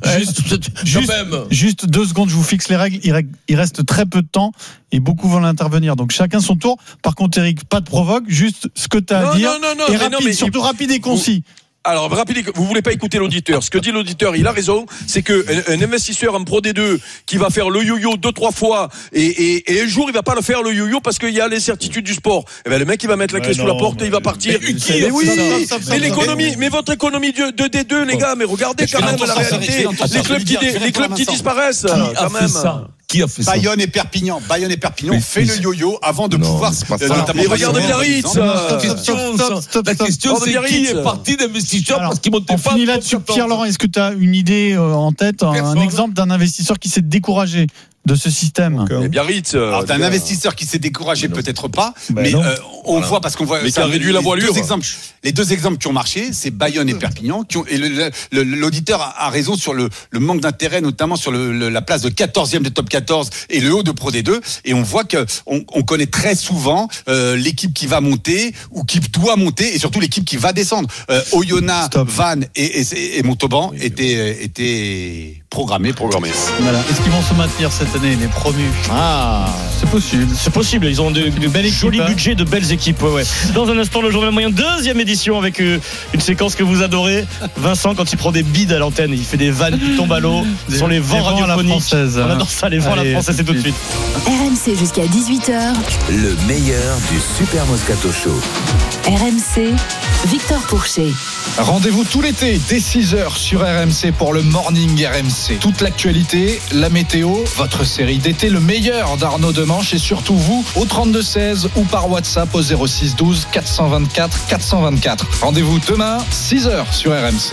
S2: Juste 2 secondes, je vous fixe les règles. Il reste très peu de temps et beaucoup vont intervenir. Donc chacun son tour. Par contre, Eric, pas de provoque, juste ce que tu as à dire. Et rapide, surtout rapide et concis.
S3: Alors, rapide, vous voulez pas écouter l'auditeur. Ce que dit l'auditeur, il a raison. C'est que un investisseur en Pro D2 qui va faire le yo-yo 2-3 fois et un jour il va pas le faire le yo-yo parce qu'il y a l'incertitude du sport. Et ben le mec il va mettre la clé sous la porte et il va partir. Mais oui, mais l'économie, mais votre économie de D2 les gars, mais regardez quand même la réalité. Les clubs qui disparaissent quand même.
S1: Qui a fait ça ?
S18: Bayonne et Perpignan fait le yo-yo avant de pouvoir.
S3: Mais regardez Biarritz.
S1: La question c'est qui est parti d'investisseurs parce qu'ils montaient pas.
S2: On finit là-dessus. Pierre-Laurent, est-ce que tu as une idée en tête, un exemple d'un investisseur qui s'est découragé de ce système?
S3: Biarritz.
S18: Alors, t'as un investisseur qui s'est découragé, peut-être pas, mais on voit parce qu'on voit.
S3: Mais qui a réduit la voilure.
S18: Les 2 exemples qui ont marché, c'est Bayonne et Perpignan. Et l'auditeur a raison sur le manque d'intérêt, notamment sur la place de 14e de top 14 et le haut de Pro D2. Et on voit qu'on connaît très souvent l'équipe qui va monter ou qui doit monter et surtout l'équipe qui va descendre. Oyonnax, Vannes et Montauban étaient programmés.
S2: Voilà. Est-ce qu'ils vont se maintenir cette année, les promus?
S21: C'est possible. Ils ont de jolis budgets, de belles équipes. Ouais. Dans un instant, le journal moyen, 2e édition avec une séquence que vous adorez. Vincent, quand il prend des bides à l'antenne, il fait des vannes qui tombent à l'eau. Ce sont les vents radiophoniques. On adore ça, les vents à la française, c'est tout de suite.
S7: RMC jusqu'à 18h.
S8: Le meilleur du Super Moscato Show.
S7: RMC, Victor Pourchet.
S9: Rendez-vous tout l'été dès 6h sur RMC pour le Morning RMC. Toute l'actualité, la météo, votre série d'été, le meilleur d'Arnaud Demanche et surtout vous au 32-16 ou par WhatsApp au 06 12 424 424. Rendez-vous demain 6h sur RMC.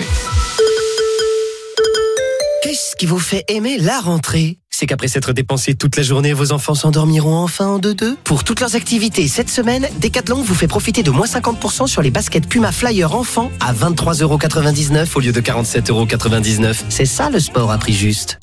S10: Qu'est-ce qui vous fait aimer la rentrée ? C'est qu'après s'être dépensé toute la journée, vos enfants s'endormiront enfin en 2-2. Pour toutes leurs activités cette semaine, Decathlon vous fait profiter de moins 50% sur les baskets Puma Flyer enfants à 23,99€ au lieu de 47,99€. C'est ça le sport à prix juste.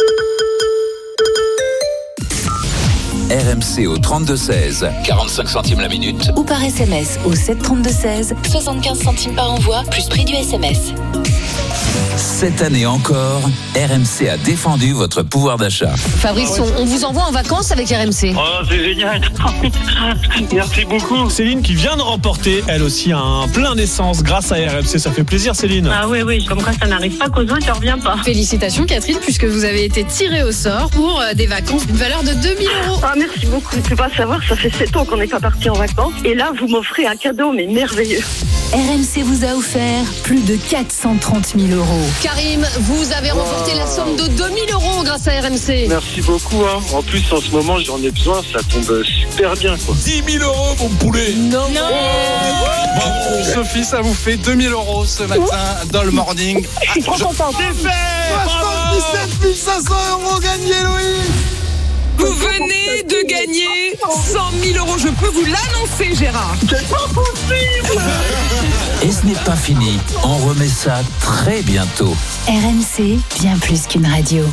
S8: RMC au 32-16, 45 centimes la minute.
S7: Ou par SMS au 732-16, 75 centimes par envoi, plus prix du SMS.
S8: Cette année encore, RMC a défendu votre pouvoir d'achat.
S23: Fabrice, on vous envoie en vacances avec RMC.
S24: Oh, c'est génial. Merci beaucoup.
S21: Céline qui vient de remporter, elle aussi, un plein d'essence grâce à RMC. Ça fait plaisir, Céline.
S24: Ah oui, comme quoi ça n'arrive pas qu'aux autres, ça revient pas.
S23: Félicitations, Catherine, puisque vous avez été tirée au sort pour des vacances d'une valeur de 2 000 €.
S24: Ah, merci beaucoup. Tu peux pas savoir, ça fait 7 ans qu'on n'est pas parti en vacances. Et là, vous m'offrez un cadeau, mais merveilleux.
S7: RMC vous a offert plus de 430 000 €.
S23: Karim, vous avez remporté la somme de 2 000 € grâce à RMC.
S24: Merci beaucoup. En plus, en ce moment, j'en ai besoin. Ça tombe super bien, quoi.
S1: 10 000 €, mon poulet.
S23: Non.
S1: Bravo.
S9: Sophie, ça vous fait 2 000 € ce matin dans le morning.
S24: Je suis trop content.
S21: C'est fait.
S9: 77 500 € gagnés, Loïc.
S25: Vous venez de gagner 100 000 €. Je peux vous l'annoncer, Gérard.
S24: C'est pas possible.
S8: Et ce n'est pas fini. On remet ça très bientôt.
S7: RMC, bien plus qu'une radio.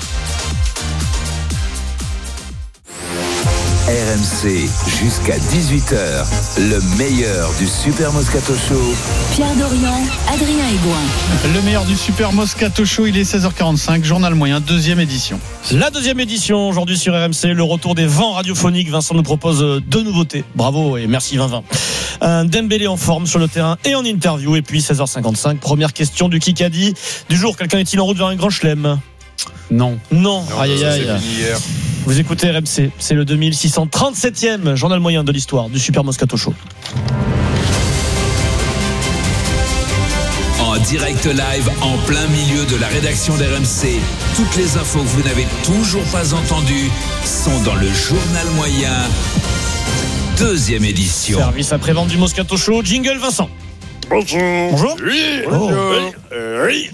S8: RMC jusqu'à 18h. Le meilleur du Super Moscato Show.
S7: Pierre Dorian, Adrien Aigouin.
S2: Le meilleur du Super Moscato Show, il est 16h45, journal moyen, 2e édition.
S21: La 2e édition aujourd'hui sur RMC, le retour des vents radiophoniques. Vincent nous propose 2 nouveautés. Bravo et merci 20-20. Un Dembélé en forme sur le terrain et en interview. Et puis 16h55, première question du Kikadi du jour. Quelqu'un est-il en route vers un grand chelem ?
S2: Non.
S21: Aïe. Vous écoutez RMC, c'est le 2637e journal moyen de l'histoire du Super Moscato Show.
S8: En direct live en plein milieu de la rédaction d'RMC. Toutes les infos que vous n'avez toujours pas entendues sont dans le journal moyen. 2e édition.
S21: Service après-vente du Moscato Show. Jingle Vincent. Bonjour.
S1: Oui.
S21: Oui.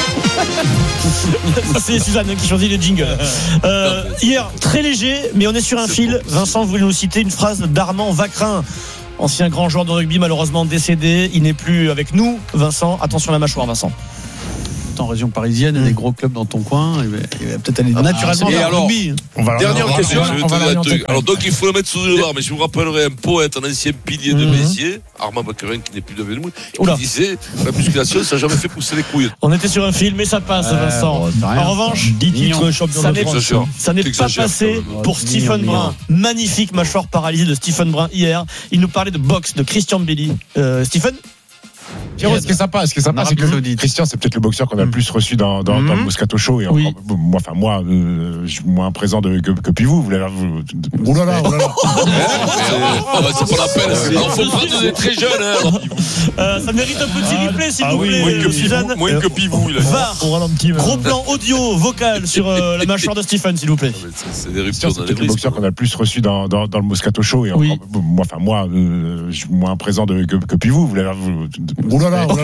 S21: C'est Suzanne qui choisit les jingles. Hier, très léger, mais on est sur un fil. Vincent voulait nous citer une phrase d'Armand Vacrin, ancien grand joueur de rugby, malheureusement décédé. Il n'est plus avec nous. Vincent, attention à la mâchoire, Vincent.
S2: En région parisienne, il y a des gros clubs dans ton coin, il va peut-être aller naturellement vers le rugby.
S3: Dernière question.
S1: Alors donc il faut le mettre sous le radar, mais je vous rappellerai un poète, un ancien pilier de Béziers, Armand Vacrin, qui n'est plus devenu nous, qui disait la musculation, ça n'a jamais fait pousser les couilles.
S21: On était sur un fil, mais ça passe, Vincent. En revanche,
S22: 10 titres champion de France.
S21: Ça n'est pas passé pour Stephen Brun. Magnifique mâchoire paralysée de Stephen Brun hier. Il nous parlait de boxe de Christian Billy. Stephen,
S4: Ce qui est sympa, c'est que Christian, c'est peut-être le boxeur qu'on a le plus reçu dans le Moscato Show. Et
S21: oui.
S4: moi, je suis moins présent que puis vous. Oh là là.
S1: C'est pas la peine. Alors faut prendre des très jeunes.
S21: Ça mérite un petit replay, s'il vous plaît, Suzanne.
S3: Moins que Pivou.
S21: Gros plan audio, vocal sur la mâchoire de Stephen, s'il vous plaît.
S1: C'est des ruptures.
S4: C'est peut-être le boxeur qu'on a le plus reçu dans le Moscato Show. Et moi, je suis moins présent que puis vous. Oh là là.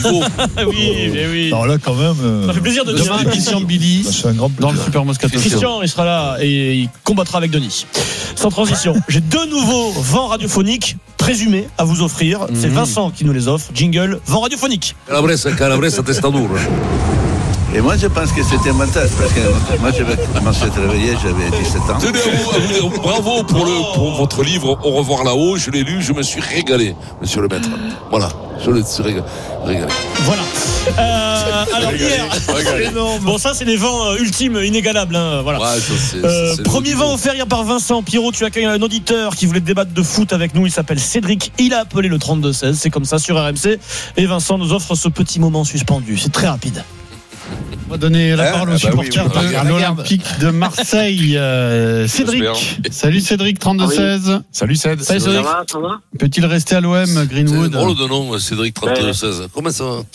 S21: Oui.
S22: Alors là, quand même.
S21: Ça fait plaisir de dire Christian Billy
S2: dans le Super Moscato.
S21: Christian, il sera là et il combattra avec Denis. Sans transition, j'ai 2 nouveaux vents radiophoniques présumés à vous offrir. C'est Vincent qui nous les offre. Jingle, vent radiophonique.
S1: Calabresa Testadura.
S11: Et moi, je pense que c'était un montage, parce que moi, j'avais commencé à travailler, j'avais 17 ans.
S1: Tenez à vous, bravo pour votre livre Au revoir là-haut. Je l'ai lu, je me suis régalé, monsieur le maître. Voilà, je me suis régalé.
S21: Voilà. Alors hier, bon, ça c'est les vents ultimes, inégalables. Voilà.
S1: Ouais, ça,
S21: premier vent offert hier par Vincent. Pierrot, tu accueilles un auditeur qui voulait débattre de foot avec nous. Il s'appelle Cédric. Il a appelé le 32-16. C'est comme ça sur RMC. Et Vincent nous offre ce petit moment suspendu. C'est très rapide.
S2: On va donner la parole aux supporters de l'Olympique de Marseille. Cédric. Salut Cédric, 32-16.
S4: Salut Cédric.
S2: Ça va. Peut-il rester à l'OM, Greenwood?
S1: C'est drôle de nom, Cédric, 32-16. Comment ça va?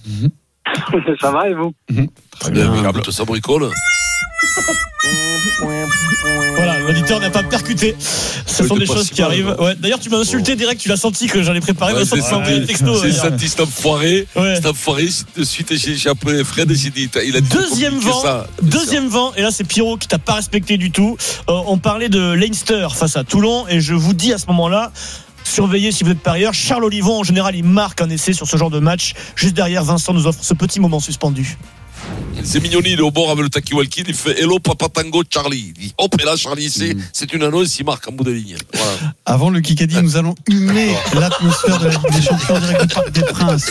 S5: Ça va et vous?
S1: Très bien, tout ça bricole.
S21: Voilà, l'auditeur n'a pas percuté. Ce sont des choses qui arrivent. Ouais. D'ailleurs, tu m'as insulté direct, tu l'as senti que j'en ai préparé.
S1: C'est senti cet enfoiré. De suite, j'ai appelé Fred et j'ai dit, il a dit deuxième vent. Et là, c'est Pierrot qui t'a pas respecté du tout. On parlait de Leinster face à Toulon. Et je vous dis à ce moment-là, surveillez si vous êtes parieur. Charles Olivon, en général, il marque un essai sur ce genre de match. Juste derrière, Vincent nous offre ce petit moment suspendu. C'est Mignoni, il est au bord avec le Takiwalki, il fait Hello Papa Tango Charlie. Il dit hop, et là Charlie, c'est une annonce, il marque en bout de ligne. Voilà.
S2: Avant le Kikadi, nous allons humer l'atmosphère de la Ligue des Champions direct du Parc des Princes.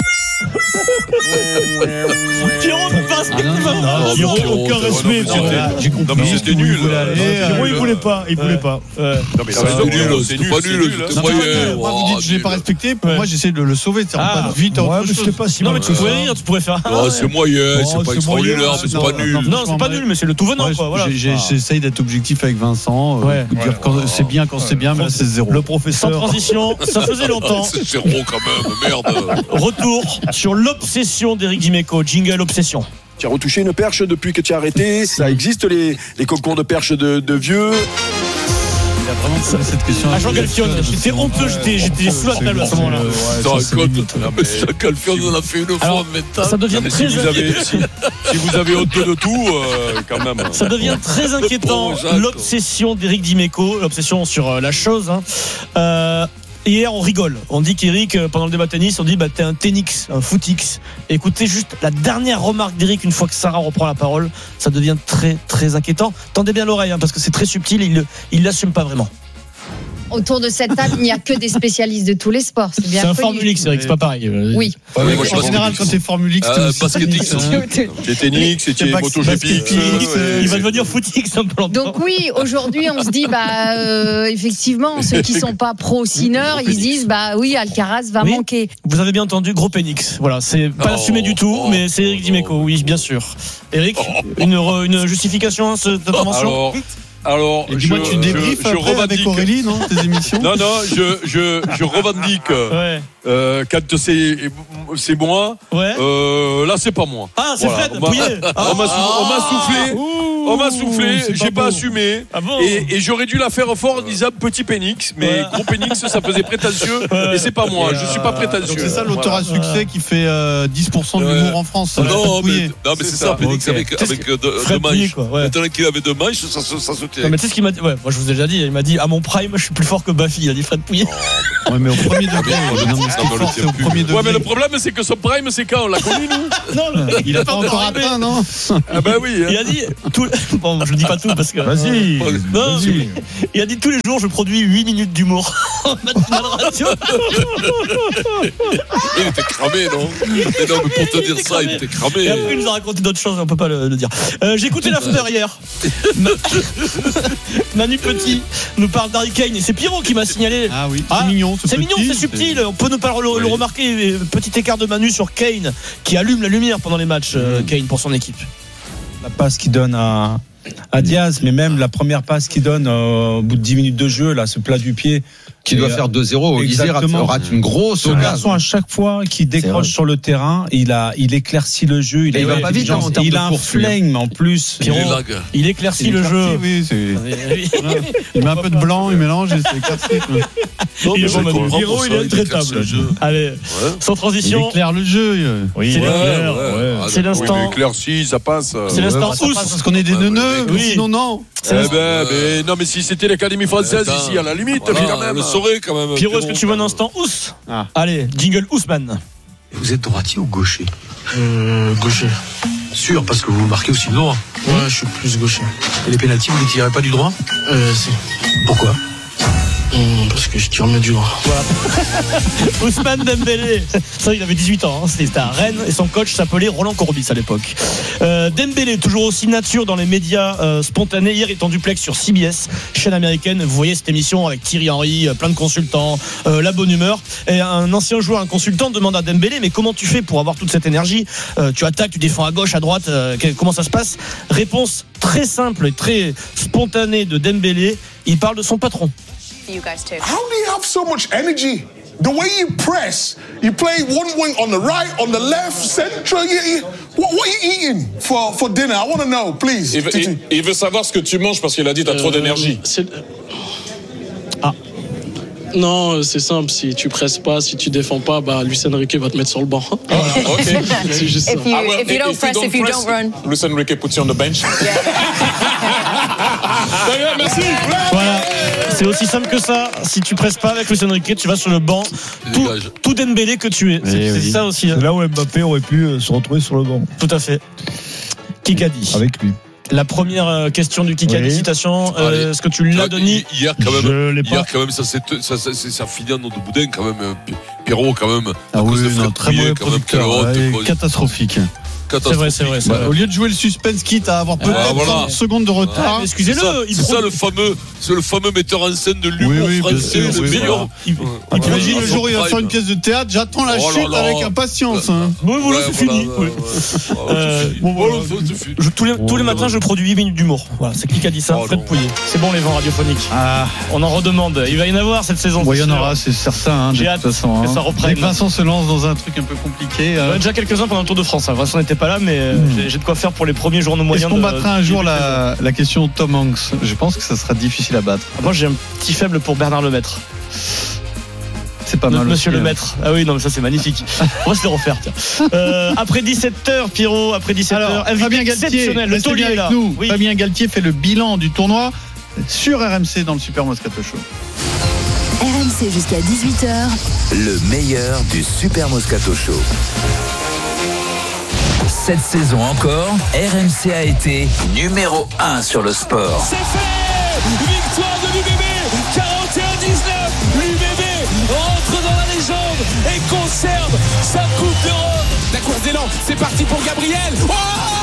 S21: Pierrot ne pas respecter. Pierrot, aucun respect.
S2: J'ai compris.
S3: Non, mais c'était nul.
S21: Pierrot, il voulait pas.
S3: Non, mais
S1: c'est pas nul.
S2: Moi, vous dites, je l'ai pas respecté. Moi, j'essaie de le sauver. Pas vite.
S21: Non, mais tu pourrais rire, tu pourrais faire.
S1: C'est moyen, c'est pas extraordinaire, mais c'est pas nul.
S21: Non, c'est pas nul, mais c'est le tout venant.
S2: J'essaye d'être objectif avec Vincent. Dire quand c'est bien, mais là, c'est zéro.
S21: Le professeur. Sans transition, ça faisait longtemps.
S1: C'est zéro quand même, merde.
S21: Retour sur l'obsession d'Éric Dimeco. Jingle obsession.
S12: Tu as retouché une perche depuis que tu as arrêté. Ça existe les concours de perche de vieux.
S2: Il a vraiment posé cette question.
S21: Jean Galfion, j'étais honteux, j'étais sous la table à ce moment-là.
S1: Jean Galfion, on a fait une fois maintenant.
S21: Ça devient très
S3: si vous avez honte de tout, quand même.
S21: Ça devient très inquiétant. L'obsession d'Éric Dimeco, l'obsession sur la chose. Hier, on rigole. On dit qu'Éric, pendant le débat tennis, on dit t'es un tenix, un footix. Écoutez juste la dernière remarque d'Éric, une fois que Sarah reprend la parole, ça devient très très inquiétant. Tendez bien l'oreille, parce que c'est très subtil, il l'assume pas vraiment.
S23: Autour de cette table, il n'y a que des spécialistes de tous les sports. C'est bien.
S21: C'est un Formule X, Eric, c'est pas pareil.
S23: Oui.
S2: En général, quand c'est Formule X,
S3: c'est tennis, c'est MotoGP.
S21: Il va devenir footix un peu.
S23: Donc oui, aujourd'hui, on se dit, effectivement, ceux qui sont pas pro-sineurs, ils se disent, oui, Alcaraz va manquer.
S21: Vous avez bien entendu, gros pénix. Voilà, c'est pas assumé du tout, mais c'est Éric Dimeco, oui, bien sûr. Eric, une justification à cette intervention?
S3: Alors,
S2: dis-moi, tu débriefes après avec Aurélie, non, tes émissions?
S3: Non, je revendique quand c'est moi, là c'est pas moi.
S21: Ah, c'est Fred, Pouillet.
S3: On m'a soufflé, j'ai pas assumé.
S21: Ah bon
S3: et j'aurais dû la faire fort en disant petit pénix, mais gros pénix, ça faisait prétentieux. Et c'est pas moi, je suis pas prétentieux.
S2: Donc c'est ça l'auteur à succès qui fait 10% de l'humour en France.
S1: Non, mais c'est ça, Pénix avec deux manches. Maintenant qu'il avait deux manches, ça se tient.
S21: Mais tu sais ce qu'il m'a dit, moi je vous ai déjà dit, il m'a dit à mon prime, je suis plus fort que Baffy, il a dit Fred Pouillet.
S2: Ouais, mais au premier degré.
S3: Ouais, mais le problème, c'est que son prime, c'est quand on l'a connu, nous.
S21: Non,
S2: il a pas encore atteint, non?
S3: Ah, bah oui.
S21: Il a dit, bon, je dis pas tout parce que.
S2: Vas-y.
S21: Non, il a dit tous les jours, je produis 8 minutes d'humour en matinale radio.
S1: Il était cramé, non? Mais non, mais pour te dire ça, il était cramé.
S21: Et après, il nous a raconté d'autres choses, on peut pas le dire. J'ai écouté l'after hier. Manu Petit nous parle d'Harry Kane et c'est Pierrot qui m'a signalé.
S2: Ah oui, c'est mignon.
S21: C'est mignon, c'est subtil. On peut ne pas le remarquer. Petit écart de Manu sur Kane qui allume la lumière pendant les matchs. Kane pour son équipe.
S13: La passe qu'il donne à Diaz, mais même la première passe qu'il donne au bout de 10 minutes de jeu, là, ce plat du pied.
S14: Qui doit faire 2-0. Olysée rate une grosse.
S13: Ce garçon, à chaque fois qu'il décroche sur le terrain, il éclaircit le jeu. Il
S14: va pas vite en termes
S13: il a un flingue en plus.
S21: Il éclaircit le jeu.
S2: Oui, il met un peu de blanc, il mélange et c'est éclairci.
S21: Pierrot, il est intraitable. Allez, sans transition.
S2: Il éclaire le jeu.
S21: Oui, c'est l'instant.
S3: Il éclairci, ça passe.
S21: C'est l'instant Ous.
S2: Parce qu'on est des neuneux, sinon non.
S3: Non, mais si c'était l'Académie française ici, à la limite,
S1: le saurait quand même.
S21: Pierrot, est-ce que tu veux un instant Ous? Allez, jingle Ousmane.
S15: Vous êtes droitier ou gaucher? Gaucher. Sûr, parce que vous marquez aussi du droit. Ouais, je suis plus gaucher. Et les pénaltys, vous les tirez pas du droit? Si. Pourquoi? Parce que je tire mieux du droit.
S21: Voilà. Ousmane Dembélé. Ça, il avait 18 ans. C'était à Rennes et son coach s'appelait Roland Courbis à l'époque. Dembélé, toujours aussi nature dans les médias spontanés. Hier, il est en duplex sur CBS, chaîne américaine. Vous voyez cette émission avec Thierry Henry, plein de consultants, la bonne humeur. Et un ancien joueur, un consultant, demande à Dembélé, mais comment tu fais pour avoir toute cette énergie? Tu attaques, tu défends à gauche, à droite. Comment ça se passe? Réponse très simple et très spontanée de Dembélé. Il parle de son patron.
S16: You guys too. How do you have so much energy? The way you press, you play one wing on the right, on the left, central. What are you eating for dinner? I want to know, please.
S17: Il veut savoir ce que tu manges parce qu'il a dit t'as trop d'énergie.
S26: Non, c'est simple. Si tu presses pas, si tu défends pas, Luis Enrique va te mettre sur le banc.
S17: Ok.
S16: C'est juste ça. If you don't press, if you don't run.
S17: Luis Enrique puts you on the bench.
S21: Merci. Voilà. C'est aussi simple que ça. Si tu presses pas avec Luis Enrique, tu vas sur le banc. Tout Dembélé que tu es. C'est ça aussi.
S22: C'est là où Mbappé aurait pu se retrouver sur le banc.
S21: Tout à fait. Kikadi.
S22: Avec lui.
S21: La première question du Kikadi, citation. Est-ce que tu l'as donné?
S1: Hier, quand même, ça finit en nom de boudin, quand même. Pierrot, quand même.
S2: Ah oui, très mauvais producteur. Catastrophique.
S21: C'est vrai.
S2: Au lieu de jouer le suspense, quitte à avoir peut-être 30 secondes de retard.
S21: Excusez-le.
S1: C'est ça le fameux metteur en scène de l'humour français, le meilleur.
S2: Imagine le jour où il va faire une pièce de théâtre, j'attends la chute avec impatience.
S21: Bon, voilà, c'est fini. Tous les matins, je produis 8 minutes d'humour. Voilà, c'est qui a dit ça? Fred Pouillet. C'est bon, les vents radiophoniques. On en redemande. Il va y en avoir cette saison.
S2: Il y en aura, c'est certain.
S21: J'ai hâte que ça reprenne.
S2: Vincent se lance dans un truc un peu compliqué.
S21: Il y en a déjà quelques-uns pendant le Tour de France. Vincent n'était pas là, mais j'ai de quoi faire pour les premiers journaux moyens.
S2: Est-ce qu'on battra un jour la question Tom Hanks? Je pense que ça sera difficile à battre.
S21: Moi, j'ai un petit faible pour Bernard Lemaître.
S2: C'est pas mal.
S21: Monsieur Lemaître. Ah oui, non, mais ça c'est magnifique. On va se le refaire, tiens. Après 17h, Pierrot, après 17h.
S2: Alors, Fabien Galtier, le taulier est là. Oui. Fabien Galtier fait le bilan du tournoi sur RMC dans le Super Moscato Show.
S7: RMC jusqu'à 18h.
S8: Le meilleur du Super Moscato Show. Cette saison encore, RMC a été numéro 1 sur le sport.
S27: C'est fait! Victoire de l'UBB, 41-19. L'UBB rentre dans la légende et conserve sa Coupe d'Europe. La course d'élan, c'est parti pour Gabriel. Oh!